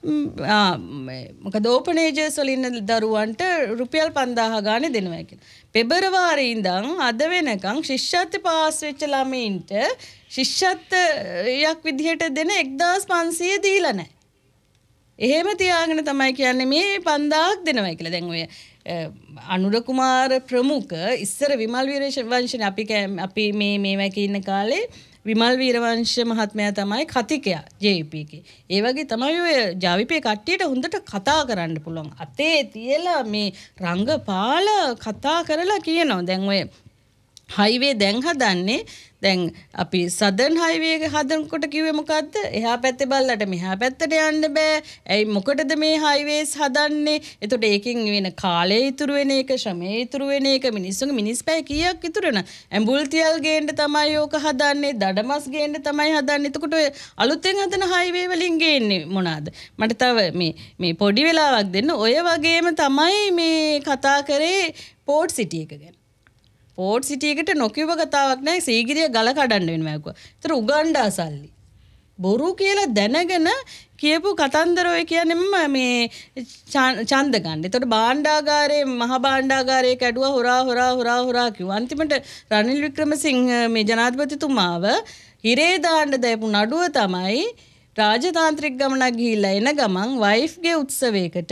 මොකද ඕපන් ඒජස් වලින් දරුවන්ට රුපියල් 5000 ගානේ දෙනවා කියලා. පෙබරවාරියේ ඉඳන් අද වෙනකන් ශිෂ්‍යත්ව පාස් වෙච්ච ළමයින්ට ශිෂ්‍යත්වයක් විදිහට දෙන 1500 දීලා නැහැ. එහෙම තියාගෙන තමයි කියන්නේ මේ 5000ක් දෙනවා කියලා. දැන් ඔය අනුර කුමාර ප්‍රමුඛ ඉස්සර විමල් වීරවංශනේ අපි මේවක ඉන්න කාලේ විමල් වීරවංශ මහත්මයා තමයි කතිකයා JP එකේ. ඒ වගේ තමයි ඔය ජාවිපේ කට්ටියට හොඳට කතා කරන්න පුළුවන්. අතේ තියලා මේ රංගපාල කතා කරලා කියනවා. දැන් ඔය හයිවේ දැන් හදන්නේ දැන් අපි සදර්න් හයිවේ එක හදනකොට කිව්වේ මොකද්ද? එහා පැත්තේ බල්ලට මෙහා පැත්තට යන්න බෑ. ඇයි මොකටද මේ හයිවේස් හදන්නේ? එතකොට ඒකෙන් වෙන කාලය ඉතුරු වෙන එක, ශ්‍රමය ඉතුරු වෙන එක, මිනිස්සුන්ගේ මිනිස් පැය කීයක් ඉතුරු වෙනවද? ඇඹුල්තියල් ගේන්න තමයි ඕක හදන්නේ, දඩමස් ගේන්න තමයි හදන්නේ. එතකොට ඔය අලුතෙන් හදන හයිවේ වලින් ගේන්නේ මොනවාද? මට තව මේ පොඩි වෙලාවක් දෙන්න. ඔය වගේම තමයි මේ කතා කරේ පෝට් සිටි එක ගැන. පෝට් සිටි එකට නොකියව කතාවක් නැහැ. සීගිරිය ගල කඩන්න වෙනවා කිව්වා. ඒතර උගණ්ඩා සල්ලි. බොරු කියලා දැනගෙන කියපු කතන්දර ඔය කියන්නේ මේ ඡන්ද ගන්න. ඒතකොට භාණ්ඩාගාරයේ මහ භාණ්ඩාගාරයේ කැඩුවා හොරා කිව්වා. අන්තිමට රනිල් වික්‍රමසිංහ මේ ජනාධිපතිතුමාව හිරේ දාන්න දැපු නඩුව තමයි රාජතාන්ත්‍රික ගමනක් ගිහිල්ලා එන ගමන් වයිෆ්ගේ උත්සවයකට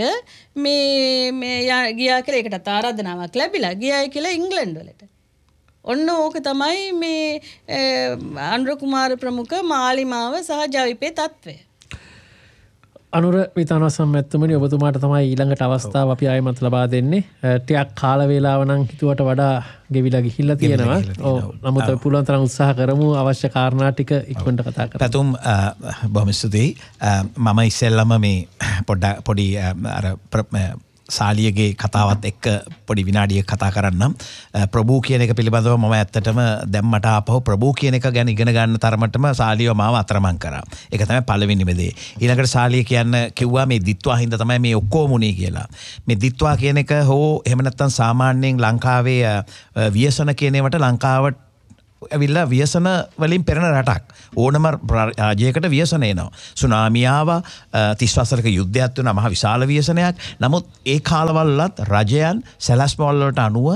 මේ ගියා කියලා ඒකට ආරාධනාවක් ලැබිලා ගියායි කියලා ඉංග්ලන්ඩ් වලට. ඔන්න ඕක තමයි මේ අනුර කුමාර ප්‍රමුඛ මාලිමාව සහ ජවිපේ තත්ත්වය. අනුර විතානසම් මැතිතුමනි ඔබතුමාට තමයි ඊළඟට අවස්ථාව අපි ආයෙමත් ලබා දෙන්නේ. ටිකක් කාල වේලාව නම් හිතුවට වඩා ගෙවිලා ගිහිල්ලා තියෙනවා. ඔව් නමුත් පුළුවන් තරම් උත්සාහ කරමු අවශ්‍ය කාරණා ටික ඉක්මනට කතා කරමු. පැතුම් බොහොම ස්තුතියි. මම ඉස්සෙල්ලම මේ පොඩි අර සාලියගේ කතාවත් එක්ක පොඩි විනාඩියක් කතා කරන්නම්. ප්‍රභූ කියන එක පිළිබඳව මම ඇත්තටම දැම්මට ආපහු ප්‍රභූ කියන එක ගැන ඉගෙන ගන්න තරමටම සාලියව මාව අතරමං කරා. ඒක තමයි පළවෙනිම දේ. ඊළඟට සාලිය කියන්න කිව්වා මේ දිත්වා හින්දා තමයි මේ ඔක්කොම උනේ කියලා. මේ දිත්වා කියන එක හෝ එහෙම නැත්නම් සාමාන්‍යයෙන් ලංකාවේ ව්‍යසන කියන ඒවට ලංකාවට ඇවිල්ලා ව්‍යසන වලින් පෙරෙන රටක්. ඕනම රාජ්‍යයකට ව්‍යසන එනවා. සුනාමිය ආවා, 30 වසරක යුද්ධයක් වුණා, මහ විශාල ව්‍යසනයක්. නමුත් ඒ කාලවලත් රජයන් සැලැස්ම වලට අනුව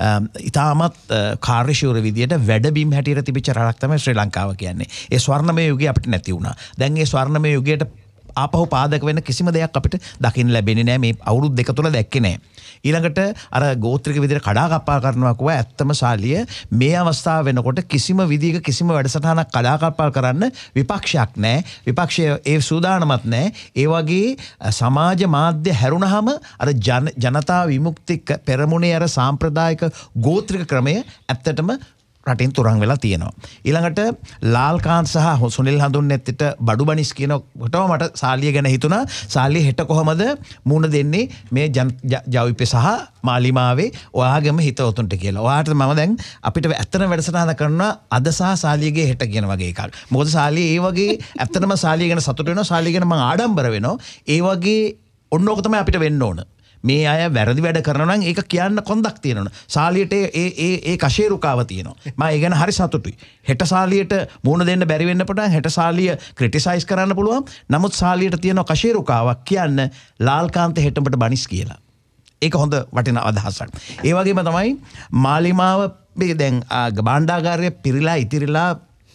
ඉතාමත් කාර්යශූර විදියට වැඩබිම් හැටියට තිබිච්ච රටක් තමයි ශ්‍රී ලංකාව කියන්නේ. ඒ ස්වර්ණමය යුගය අපිට නැති වුණා. දැන් ඒ ස්වර්ණමය යුගයට ආපහු පාදක වෙන කිසිම දෙයක් අපිට දකින්න ලැබෙන්නේ නැහැ. මේ අවුරුදු දෙක තුල දැක්කේ නැහැ. ඊළඟට අර ගෝත්‍රික විදිහට කඩා කප්පා කරනවා කිව්වා ඇත්තම සාලිය මේ අවස්ථාව වෙනකොට කිසිම විදිහක කිසිම වැඩසටහනක් කඩා කප්පා කරන්න විපක්ෂයක් නැහැ. විපක්ෂය ඒ සූදානමත් නැහැ. ඒ වගේ සමාජ මාධ්‍ය හැරුණාම අර ජනතා විමුක්ති පෙරමුණේ අර සාම්ප්‍රදායික ගෝත්‍රික ක්‍රමය ඇත්තටම රටින් තුරන් වෙලා තියෙනවා. ඊළඟට ලාල්කාන්ත් සහ සුනිල් හඳුන්නෙත්ට බඩු බනිස් කියනකොටම මට සාලිය ගැන හිතුණා. සාලිය හෙට කොහමද මුණ දෙන්නේ මේ ජවිපේ සහ මාලිමාවේ ඔයාගේම හිතවතුන්ට කියලා. ඔයාට මම දැන් අපිට ඇත්තම වැඩසටහන කරනවා අද සහ සාලියගේ හෙට කියන වගේ එකක්. මොකද සාලිය ඒ වගේ ඇත්තටම සාලිය ගැන සතුට වෙනවා. සාලිය ගැන මම ආඩම්බර වෙනවා. ඒ වගේ ඔන්නෝක තමයි අපිට වෙන්න ඕන. මේ අය වැරදි වැඩ කරනවා නම් ඒක කියන්න කොන්දක් තියෙනවා. සාලියට ඒ කෂේරුකාව තියෙනවා. මම ඒ ගැන හරි සතුටුයි. හෙට සාලියට මූණ දෙන්න බැරි වෙන්න පටන් හෙට සාලිය ක්‍රිටිසයිස් කරන්න පුළුවන්. නමුත් සාලියට තියෙන කෂේරුකාවක් කියන්න ලාල්කාන්ත හෙටඹට බනිස් කියලා. ඒක හොඳ වටිනා අදහසක්. ඒ වගේම තමයි මාලිමාව මේ දැන් භාණ්ඩාගාරය පිරීලා ඉතිරිලා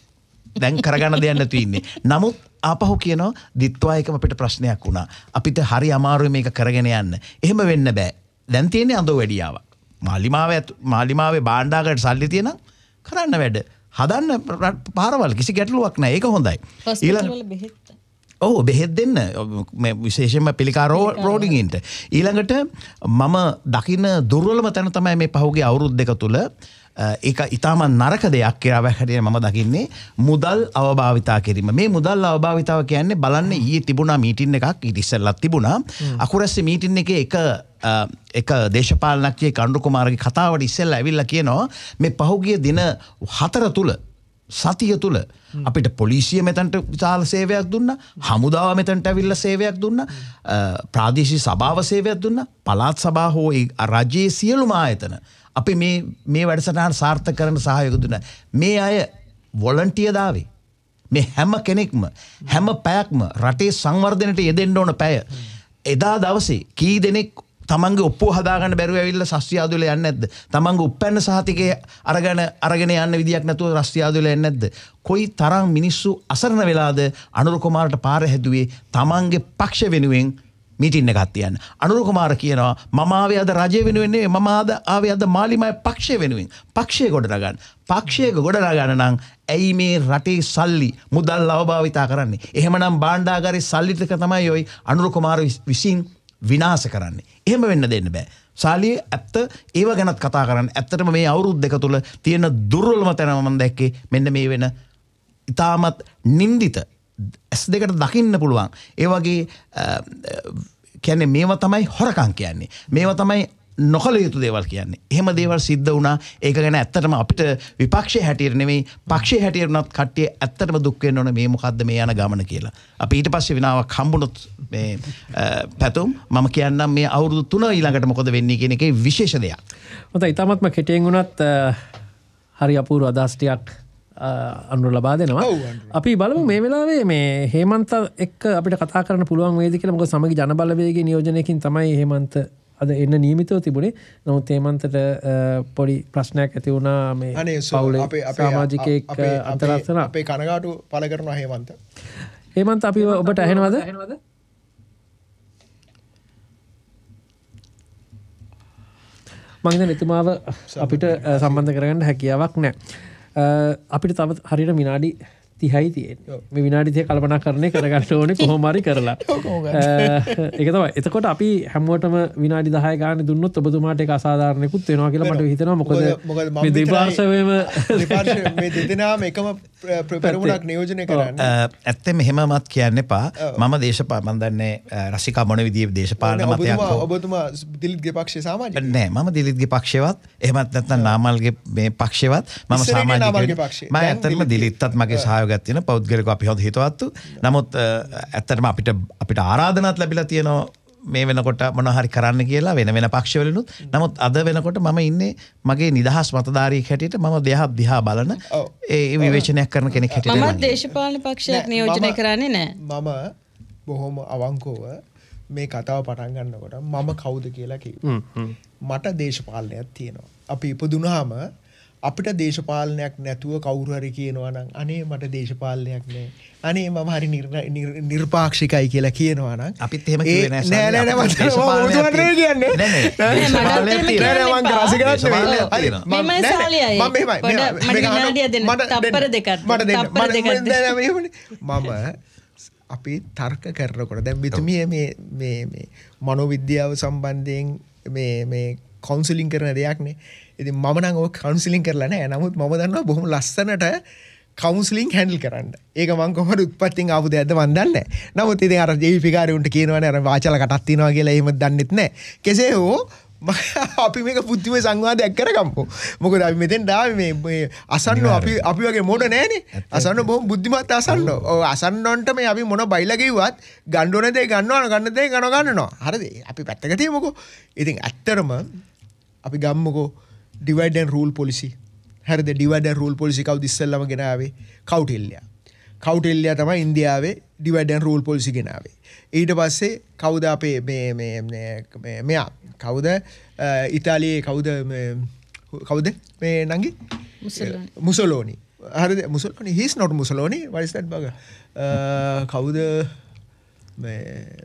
දැන් කරගන්න දෙයක් නැතු ඉන්නේ. නමුත් ආපහු කියනවා දිත්වා එකම අපිට ප්‍රශ්නයක් වුණා. අපිට හරි අමාරුයි මේක කරගෙන යන්න. එහෙම වෙන්න බෑ. දැන් තියෙන්නේ අඳෝ වැඩියාවක්. මාලිමාවේ භාණ්ඩාගාරයට සල්ලි තියෙනම් කරන්න වැඩ. හදන්න පාරවල් කිසි ගැටලුවක් නැහැ. ඒක හොඳයි. ඔව් බෙහෙත් දෙන්න මේ විශේෂයෙන්ම පිළිකා රෝඩින්ගින්ට. ඊළඟට මම දකින්න දුර්වලම තැන තමයි මේ පහුගිය අවුරුදු දෙක තුල ඒක ඉතාම නරක දෙයක් කියලා හැටියට මම දකින්නේ මුදල් අවභාවිතා කිරීම. මේ මුදල් අවභාවිතාව කියන්නේ බලන්න ඊයේ තිබුණා මීටින් එකක් ඊට ඉස්සෙල්ලත් තිබුණා. අකුරැස්සේ මීටින් එකේ එක දේශපාලනඥයෙක් කණ්ඩු කුමාරගේ කතාවට ඉස්සෙල්ලා ඇවිල්ලා කියනවා මේ පහුගිය දින 4 තුල සතිය තුල අපිට පොලිසිය මෙතනට විශාල සේවයක් දුන්නා, හමුදාව මෙතනට ඇවිල්ලා සේවයක් දුන්නා, ප්‍රාදේශීය සභාව සේවයක් දුන්නා, පළාත් සභාව හෝ රජයේ සියලුම ආයතන අපි මේ වැඩසටහන සාර්ථක කරන්න සහයෝගය දුන්නා. මේ අය වොලන්ටියර් දාවේ. මේ හැම කෙනෙක්ම හැම පැයක්ම රටේ සංවර්ධනයට යෙදෙන්න ඕන පැය. එදා දවසේ කී දෙනෙක් තමන්ගේ ඔප්පුව හදාගන්න බැරුව ඇවිල්ලා රස්තියාදුවල යන්නේ නැද්ද? තමන්ගේ උප්පැන්න සහතිකේ අරගෙන යන්න විදියක් නැතුව රස්තියාදුවල යන්නේ නැද්ද? කොයි තරම් මිනිස්සු අසරණ වෙලාද අනුර කුමාරට පාර හැදුවේ තමන්ගේ පක්ෂ වෙනුවෙන් මීටින් එකක් තියන්න. අනුර කුමාර කියනවා මම ආවේ අද රජය වෙනුවෙන් නෙවෙයි, මම ආවේ අද මාලිමාවේ පක්ෂය වෙනුවෙන්. පක්ෂය ගොඩනගන්න. පක්ෂය ගොඩනගන්න නම් ඇයි මේ රටේ සල්ලි මුදල් අවභාවිතා කරන්නේ? එහෙමනම් භාණ්ඩාගාරේ සල්ලි ටික තමයි ඔය අනුර කුමාර විසින් විනාශ කරන්නේ. එහෙම වෙන්න දෙන්න බෑ. සාලියේ ඇත්ත ඒව ගැනත් කතා කරන්න. ඇත්තටම මේ අවුරුදු දෙක තුල තියෙන දුර්වලම තැන මම දැක්කේ මෙන්න මේ වෙන ඉතාමත් නින්දිත S2 දකින්න පුළුවන්. ඒ වගේ කියන්නේ මේවා තමයි හොරකම් කියන්නේ. මේවා තමයි නොකල යුතු දේවල් කියන්නේ. එහෙම දේවල් සිද්ධ වුණා. ඒක ගැන ඇත්තටම අපිට විපක්ෂයේ හැටියට නෙමෙයි පක්ෂයේ හැටියට උනත් කට්ටිය ඇත්තටම දුක් වෙන්න ඕන මේ මොකද්ද මේ යන ගමන කියලා. අපි ඊට පස්සේ විනාවක් හම්බුනොත් මේ පැතුම් මම කියන්නම් මේ අවුරුදු 3 ඊළඟට මොකද වෙන්නේ කියන එකේ විශේෂ දෙයක්. හොඳයි ඊටමත්ම කෙටියෙන් වුණත් හරි අපූර්ව අදහස් ටිකක් අනුර ලබා දෙනවා. අපි බලමු මේ වෙලාවේ මේ හේමන්ත එක්ක අපිට කතා කරන්න පුළුවන් වේද කියලා. මොකද සමගි ජනබලවේගයේ නියෝජනයකින් තමයි හේමන්ත අද එන්න නියමිතව තිබුණේ. නමුත් හේමන්තට පොඩි ප්‍රශ්නයක් ඇති වුණා මේ පවුලේ සමාජිකයෙක් අතරස්ථන. අපේ කනගාටු පළ කරනවා හේමන්ත. හේමන්ත අපි ඔබට ඇහෙනවද? මම හිතන්නේ එතුමාව අපිට සම්බන්ධ කරගන්න හැකියාවක් නැහැ. අපිට තව හරියට විනාඩි 30යි තියෙන්නේ. මේ විනාඩි 30 කල්පනා කරන්නේ කරගන්න ඕනේ කොහොම හරි කරලා. ඒක තමයි. එතකොට අපි හැමෝටම විනාඩි 10 ගානේ දුන්නොත් ඔබතුමාට ඒක අසාධාරණකුත් වෙනවා කියලා මට හිතෙනවා. මොකද මේ දෙපාර්ශවයේම මේ දෙදෙනාම එකම පෙරමුණක් නියෝජනය කරන්නේ. ඇත්තෙම එහෙමවත් කියන්න එපා. මම මම දන්නේ රසිකා මොන විදිහේ දේශපාලන මතයක් ඔබතුමා දිලිත්ගේ පක්ෂයේ සමාජික නෑ. මම දිලිත්ගේ පක්ෂේවත් එහෙමත් නැත්නම් නාමල්ගේ මේ පක්ෂේවත් මම සමාජික මම ඇත්තටම දිලිත්තත් මගේ සහයෝගයක් තියෙන පෞද්ගලිකව අපි හොඳ හිතවත්තු. නමුත් ඇත්තටම අපිට ආරාධනාවක් ලැබිලා තියෙනවා මේ වෙනකොට මොනවා හරි කරන්න කියලා වෙන පක්ෂවලිනුත්. නමුත් අද වෙනකොට මම ඉන්නේ මගේ නිදහස් මතධාරියෙක් හැටියට මම දිහා බලන ඒ විවේචනයක් කරන කෙනෙක් හැටියට. මම දේශපාලන පක්ෂයක් නියෝජනය කරන්නේ නෑ. මම බොහොම අවංකව මේ කතාව පටන් ගන්නකොට මම කවුද කියලා කිව්වා. මට දේශපාලනයක් තියෙනවා. අපි ඉපදුනහම අපිට දේශපාලනයක් නැතුව කවුරු හරි කියනවා නම් අනේ මට දේශපාලනයක් නැහැ. අනේ මම හරි නිර්පාක්ෂිකයි කියලා කියනවා නම් අපිත් එහෙම කිව්වේ නැහැ. නෑ මම කියන්නේ නෑ මම රසිකවත් නෙවෙයි. මම සාලියයි. මම අපි තර්ක කරනකොට දැන් මෙතුමිය මේ මනෝවිද්‍යාව සම්බන්ධයෙන් මේ කවුන්සලින් කරන දෙයක් නේ. ඉතින් මම නම් ඔය කවුන්සලින් කරලා නැහැ. නමුත් මම දන්නවා බොහොම ලස්සනට කවුන්සලින් හැන්ඩල් කරන්න. ඒක මම කොහොමද උත්පත්තියෙන් ආපු දෙයක්ද මන් දන්නේ නැහැ. නමුත් ඉතින් අර ජීවිපී කාර්යුන්ට කියනවනේ අර වාචල කටක් තියනවා කියලා එහෙම දන්නෙත් නැහැ. කෙසේ හෝ අපි මේක පුදුම සංවාදයක් කරගම්මු. මොකද අපි මෙතෙන් ආවේ මේ අසන්නෝ අපි වගේ මොඩ නෑනේ. අසන්නෝ බොහොම බුද්ධිමත් අසන්නෝ. ඔව් අසන්නොන්ට මේ අපි මොන බයිලා කිව්වත් ගන්න ඕන දේ ගන්න දේ ගන්නවා. හරිද? අපි පැත්තක තියමුකෝ. ඉතින් ඇත්තටම අපි ගම්මුකෝ divide and rule policy. හරිද? divide and rule policy කවුද ඉස්සෙල්ලාම ගෙනාවේ? කවුටිල්ලියා තමයි ඉන්දියාවේ divide and rule policy ගෙනාවේ. ඊට පස්සේ කවුද අපේ මෙයා කවුද ඉතාලියේ කවුද මේ නංගි මුසොලෝනි. හරිද? මුසොලෝනි he is not Mussolini. What is that bugger? කවුද මේ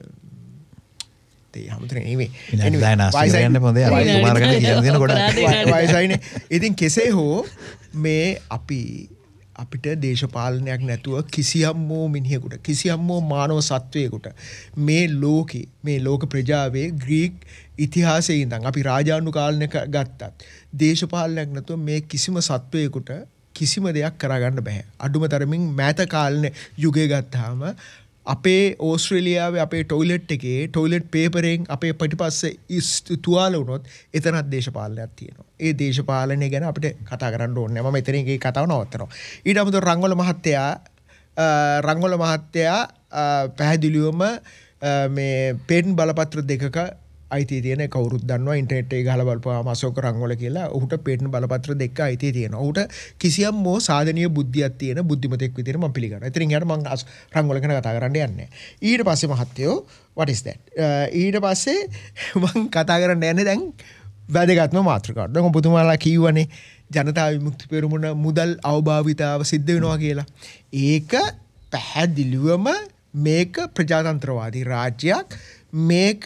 ඉතින් කෙසේ හෝ මේ අපිට දේශපාලනයක් නැතුව කිසියම්මෝ මිනිහෙකුට කිසියම්මෝ මානව සත්වයකුට මේ ලෝක ප්‍රජාවේ ග්‍රීක් ඉතිහාසයේ ඉඳන් අපි රාජානු කාලනක ගත්තත් දේශපාලනයක් නැතුව මේ කිසිම සත්වයකුට කිසිම දෙයක් කරගන්න බෑ. අඩුම තරමින් මෑත කාලන යුගය ගත්තාම අපේ ඕස්ට්‍රේලියාවේ අපේ ටොයිලට් එකේ ටොයිලට් පේපරෙන් අපේ පිටිපස්සේ තුවාල වුණොත් එතනත් දේශපාලනයක් තියෙනවා. ඒ දේශපාලනය ගැන අපිට කතා කරන්න ඕනේ. මම මෙතනින් ඒ කතාව නවත්තනවා. ඊට අමතරව රංගොල මහත්තයා පැහැදිලිවම මේ පේටන්ට් බලපත්‍ර දෙකක අයිතිය තියෙන කවුරුත් දන්නවා. ඉන්ටර්නෙට් එක ගහලා බලපුවාම අශෝක රංගොල කියලා ඔහුට පේටන්ට් බලපත්‍ර දෙකක අයිතිය තියෙනවා. ඔහුට කිසියම් මෝ සාධනීය බුද්ධියක් තියෙන බුද්ධිමතෙක් විදිහට මම පිළිගන්නවා. එතනින් යට මම රංගොල ගැන කතා කරන්න යන්නේ. ඊට පස්සේ මහත්තයෝ what is that? ඊට පස්සේ මම කතා කරන්න යන්නේ දැන් වැදගත්ම මාතෘකාවට. දැන් ඔබතුමාලා කියවනේ ජනතා විමුක්ති පෙරමුණ මුදල් අවභාවිතාව සිද්ධ වෙනවා කියලා. ඒක පැහැදිලිවම මේක ප්‍රජාතන්ත්‍රවාදී රාජ්‍යයක්. මේක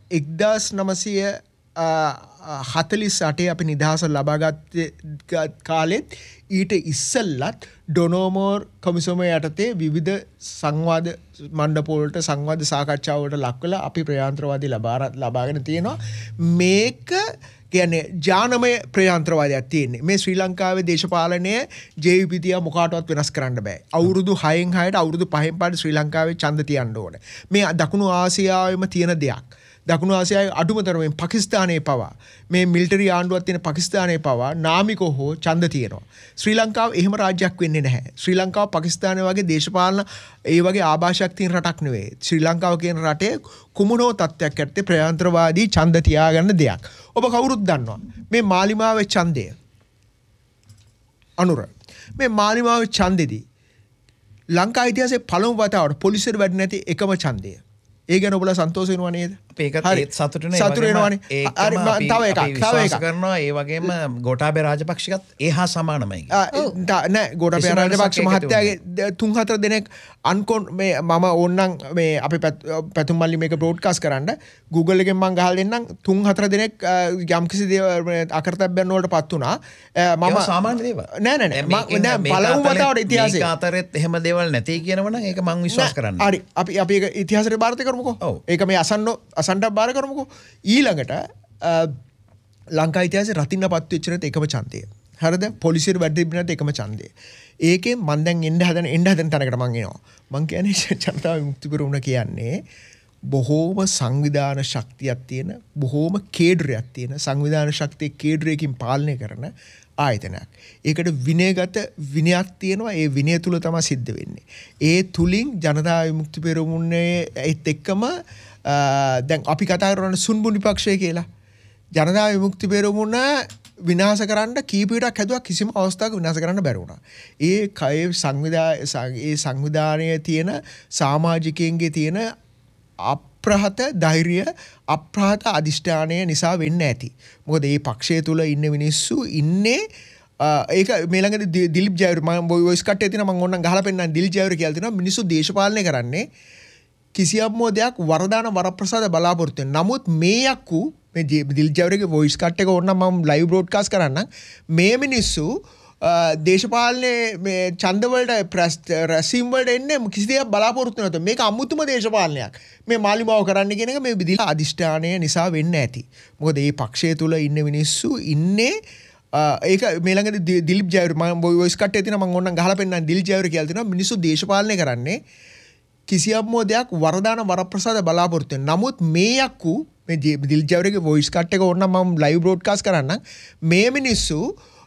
1948 අපි නිදහස ලබාගත් කාලෙත් ඊට ඉස්සෙල්ලත් ඩොනෝමෝර් කොමිසම යටතේ විවිධ සංවාද මණ්ඩපවලට සංවාද සාකච්ඡාවලට ලක් වෙලා අපි ප්‍රජාතන්ත්‍රවාදී ලබාගෙන තියෙනවා. මේක කියන්නේ ජානමය ප්‍රජාතන්ත්‍රවාදයක් තියෙන්නේ. මේ ශ්‍රී ලංකාවේ දේශපාලනය ජේවිපිතිය මොකාටවත් වෙනස් කරන්න බෑ. අවුරුදු 6න් 6ට අවුරුදු 5න් 5ට ශ්‍රී ලංකාවේ ඡන්ද තියන්න ඕනේ. මේ දකුණු ආසියාවෙම තියෙන දෙයක්. දකුණු ආසියාවේ අඩුම තරමින් පාකිස්තානයේ පවා මේ මිලිටරි ආණ්ඩුවක් තියෙන පාකිස්තානයේ පවා නාමිකව හෝ ඡන්ද තියෙනවා. ශ්‍රී ලංකාව එහෙම රාජ්‍යයක් වෙන්නේ නැහැ. ශ්‍රී ලංකාව පාකිස්තානය වගේ දේශපාලන ඒ වගේ ආభాෂයක් තියෙන රටක් නෙවෙයි. ශ්‍රී ලංකාව කියන රටේ කුමනෝ තත්ත්වයක් ඇත්තේ ප්‍රජාතන්ත්‍රවාදී ඡන්ද තියාගන්න දෙයක්. ඔබ කවුරුත් දන්නවා. මේ මාලිමාවේ ඡන්දය අනුර මේ මාලිමාවේ ඡන්දෙදී ලංකා ඉතිහාසයේ පළමු වතාවට පොලිසියට වැඩ නැති එකම ඡන්දය. ඒ ගැන ඔබලා සන්තෝෂ වෙනව නේද? සතුට වෙනවනේ. තව එකක් කරනවා ඒ වගේම ගෝඨාභය රාජපක්ෂකත් ඒ හා සමානමයි. නෑ ගෝඨාභය රාජපක්ෂ මහත්තයාගේ 3-4 දෙනෙක් අන්කොන් මේ මම ඕන්නම් මේ අපි පැතුම් මල්ලි මේක බ්‍රෝඩ්කාස්ට් කරන්න Google එකෙන් මම ගහලා දෙන්නම් 3-4 දෙනෙක් යම්කිසි අකරතැබ්බයන් වලට පත් වුණා. මම සාමාන්‍ය දේවල් නෑ පළමු වතාවට ඉතිහාසයේ මේක අතරෙත් එහෙම දේවල් නැති කියනවනම් ඒක මම විශ්වාස කරන්නේ. හරි අපි ඒක ඉතිහාසයට භාරත කරමුකෝ. ඒක මේ අසන්නට බාර කරමුකෝ. ඊළඟට ලංකා ඉතිහාසයේ රතින්න පත් වෙච්ච නැත් එකම ඡන්දය. හරිද? පොලිසියට වැඩ තිබුණත් එකම ඡන්දය. ඒකෙන් මම දැන් එන්න හදන තැනකට මම එනවා. මම කියන්නේ ජනතා විමුක්ති පෙරමුණ කියන්නේ බොහෝම සංවිධාන ශක්තියක් තියෙන බොහෝම කේඩරයක් තියෙන සංවිධාන ශක්තිය කේඩරයකින් පාලනය කරන ආයතනයක්. ඒකට විනයගත විනයක් තියෙනවා. ඒ විනය තුල තමයි සිද්ධ වෙන්නේ. ඒ තුලින් ජනතා විමුක්ති පෙරමුණේ ඒත් එක්කම දැන් අපි කතා කරන සුන්බුන් විපක්ෂය කියලා. ජනතා විමුක්ති පෙරමුණ විනාශ කරන්න කීපයටක් හැදුවා කිසිම අවස්ථාවක විනාශ කරන්න බැරි වුණා. ඒ සංවිධානයේ තියෙන සමාජිකයන්ගේ තියෙන අප්‍රහත ධෛර්ය අප්‍රහත අධිෂ්ඨානය නිසා වෙන්න ඇති. මොකද මේ පක්ෂය තුල ඉන්න මිනිස්සු ඉන්නේ ඒක මේ ළඟදී දිලිප් ජයවර මම වොයිස් කට් එකේ තියෙනවා මම ඕනනම් ගහලා පෙන්නන්න දිලිප් ජයවර කියලා තියෙනවා මිනිස්සු දේශපාලනය කරන්නේ කිසියම් දෙයක් වරදාන වරප්‍රසාද බලාපොරොත්තු වෙන. නමුත් මේ යක්කු මේ දිලිප් ජයවරගේ වොයිස් කට් එක ඕනනම් මම ලයිව් බ්‍රෝඩ්කාස්ට් කරන්නම්. මේ මිනිස්සු දේශපාලනයේ මේ ඡන්දවලට රැසීම් වලට එන්නේ කිසි දෙයක් බලාපොරොත්තු නැත. මේක අමුතුම දේශපාලනයක්. මේ මාලිමාව කරන්න කියන එක මේ විදිහට අධිෂ්ඨානය නිසා වෙන්න ඇති. මොකද මේ පක්ෂය තුල ඉන්න මිනිස්සු ඉන්නේ ඒක මේ ළඟදී දිලිප් ජයවර මම වොයිස් කට් එකේ තියෙනවා මම ඕනනම් ගහලා පෙන්නන්න දිලිප් ජයවර කියලා තියෙනවා මිනිස්සු දේශපාලනය කරන්නේ කිසියම් දෙයක් වරදාන වරප්‍රසාද බලාපොරොත්තු වෙන. නමුත් මේ යක්කු මේ දිලිප් ජයවරගේ වොයිස් කට් එක ඕනනම් මම ලයිව් බ්‍රෝඩ්කාස්ට් කරන්නම්. මේ මිනිස්සු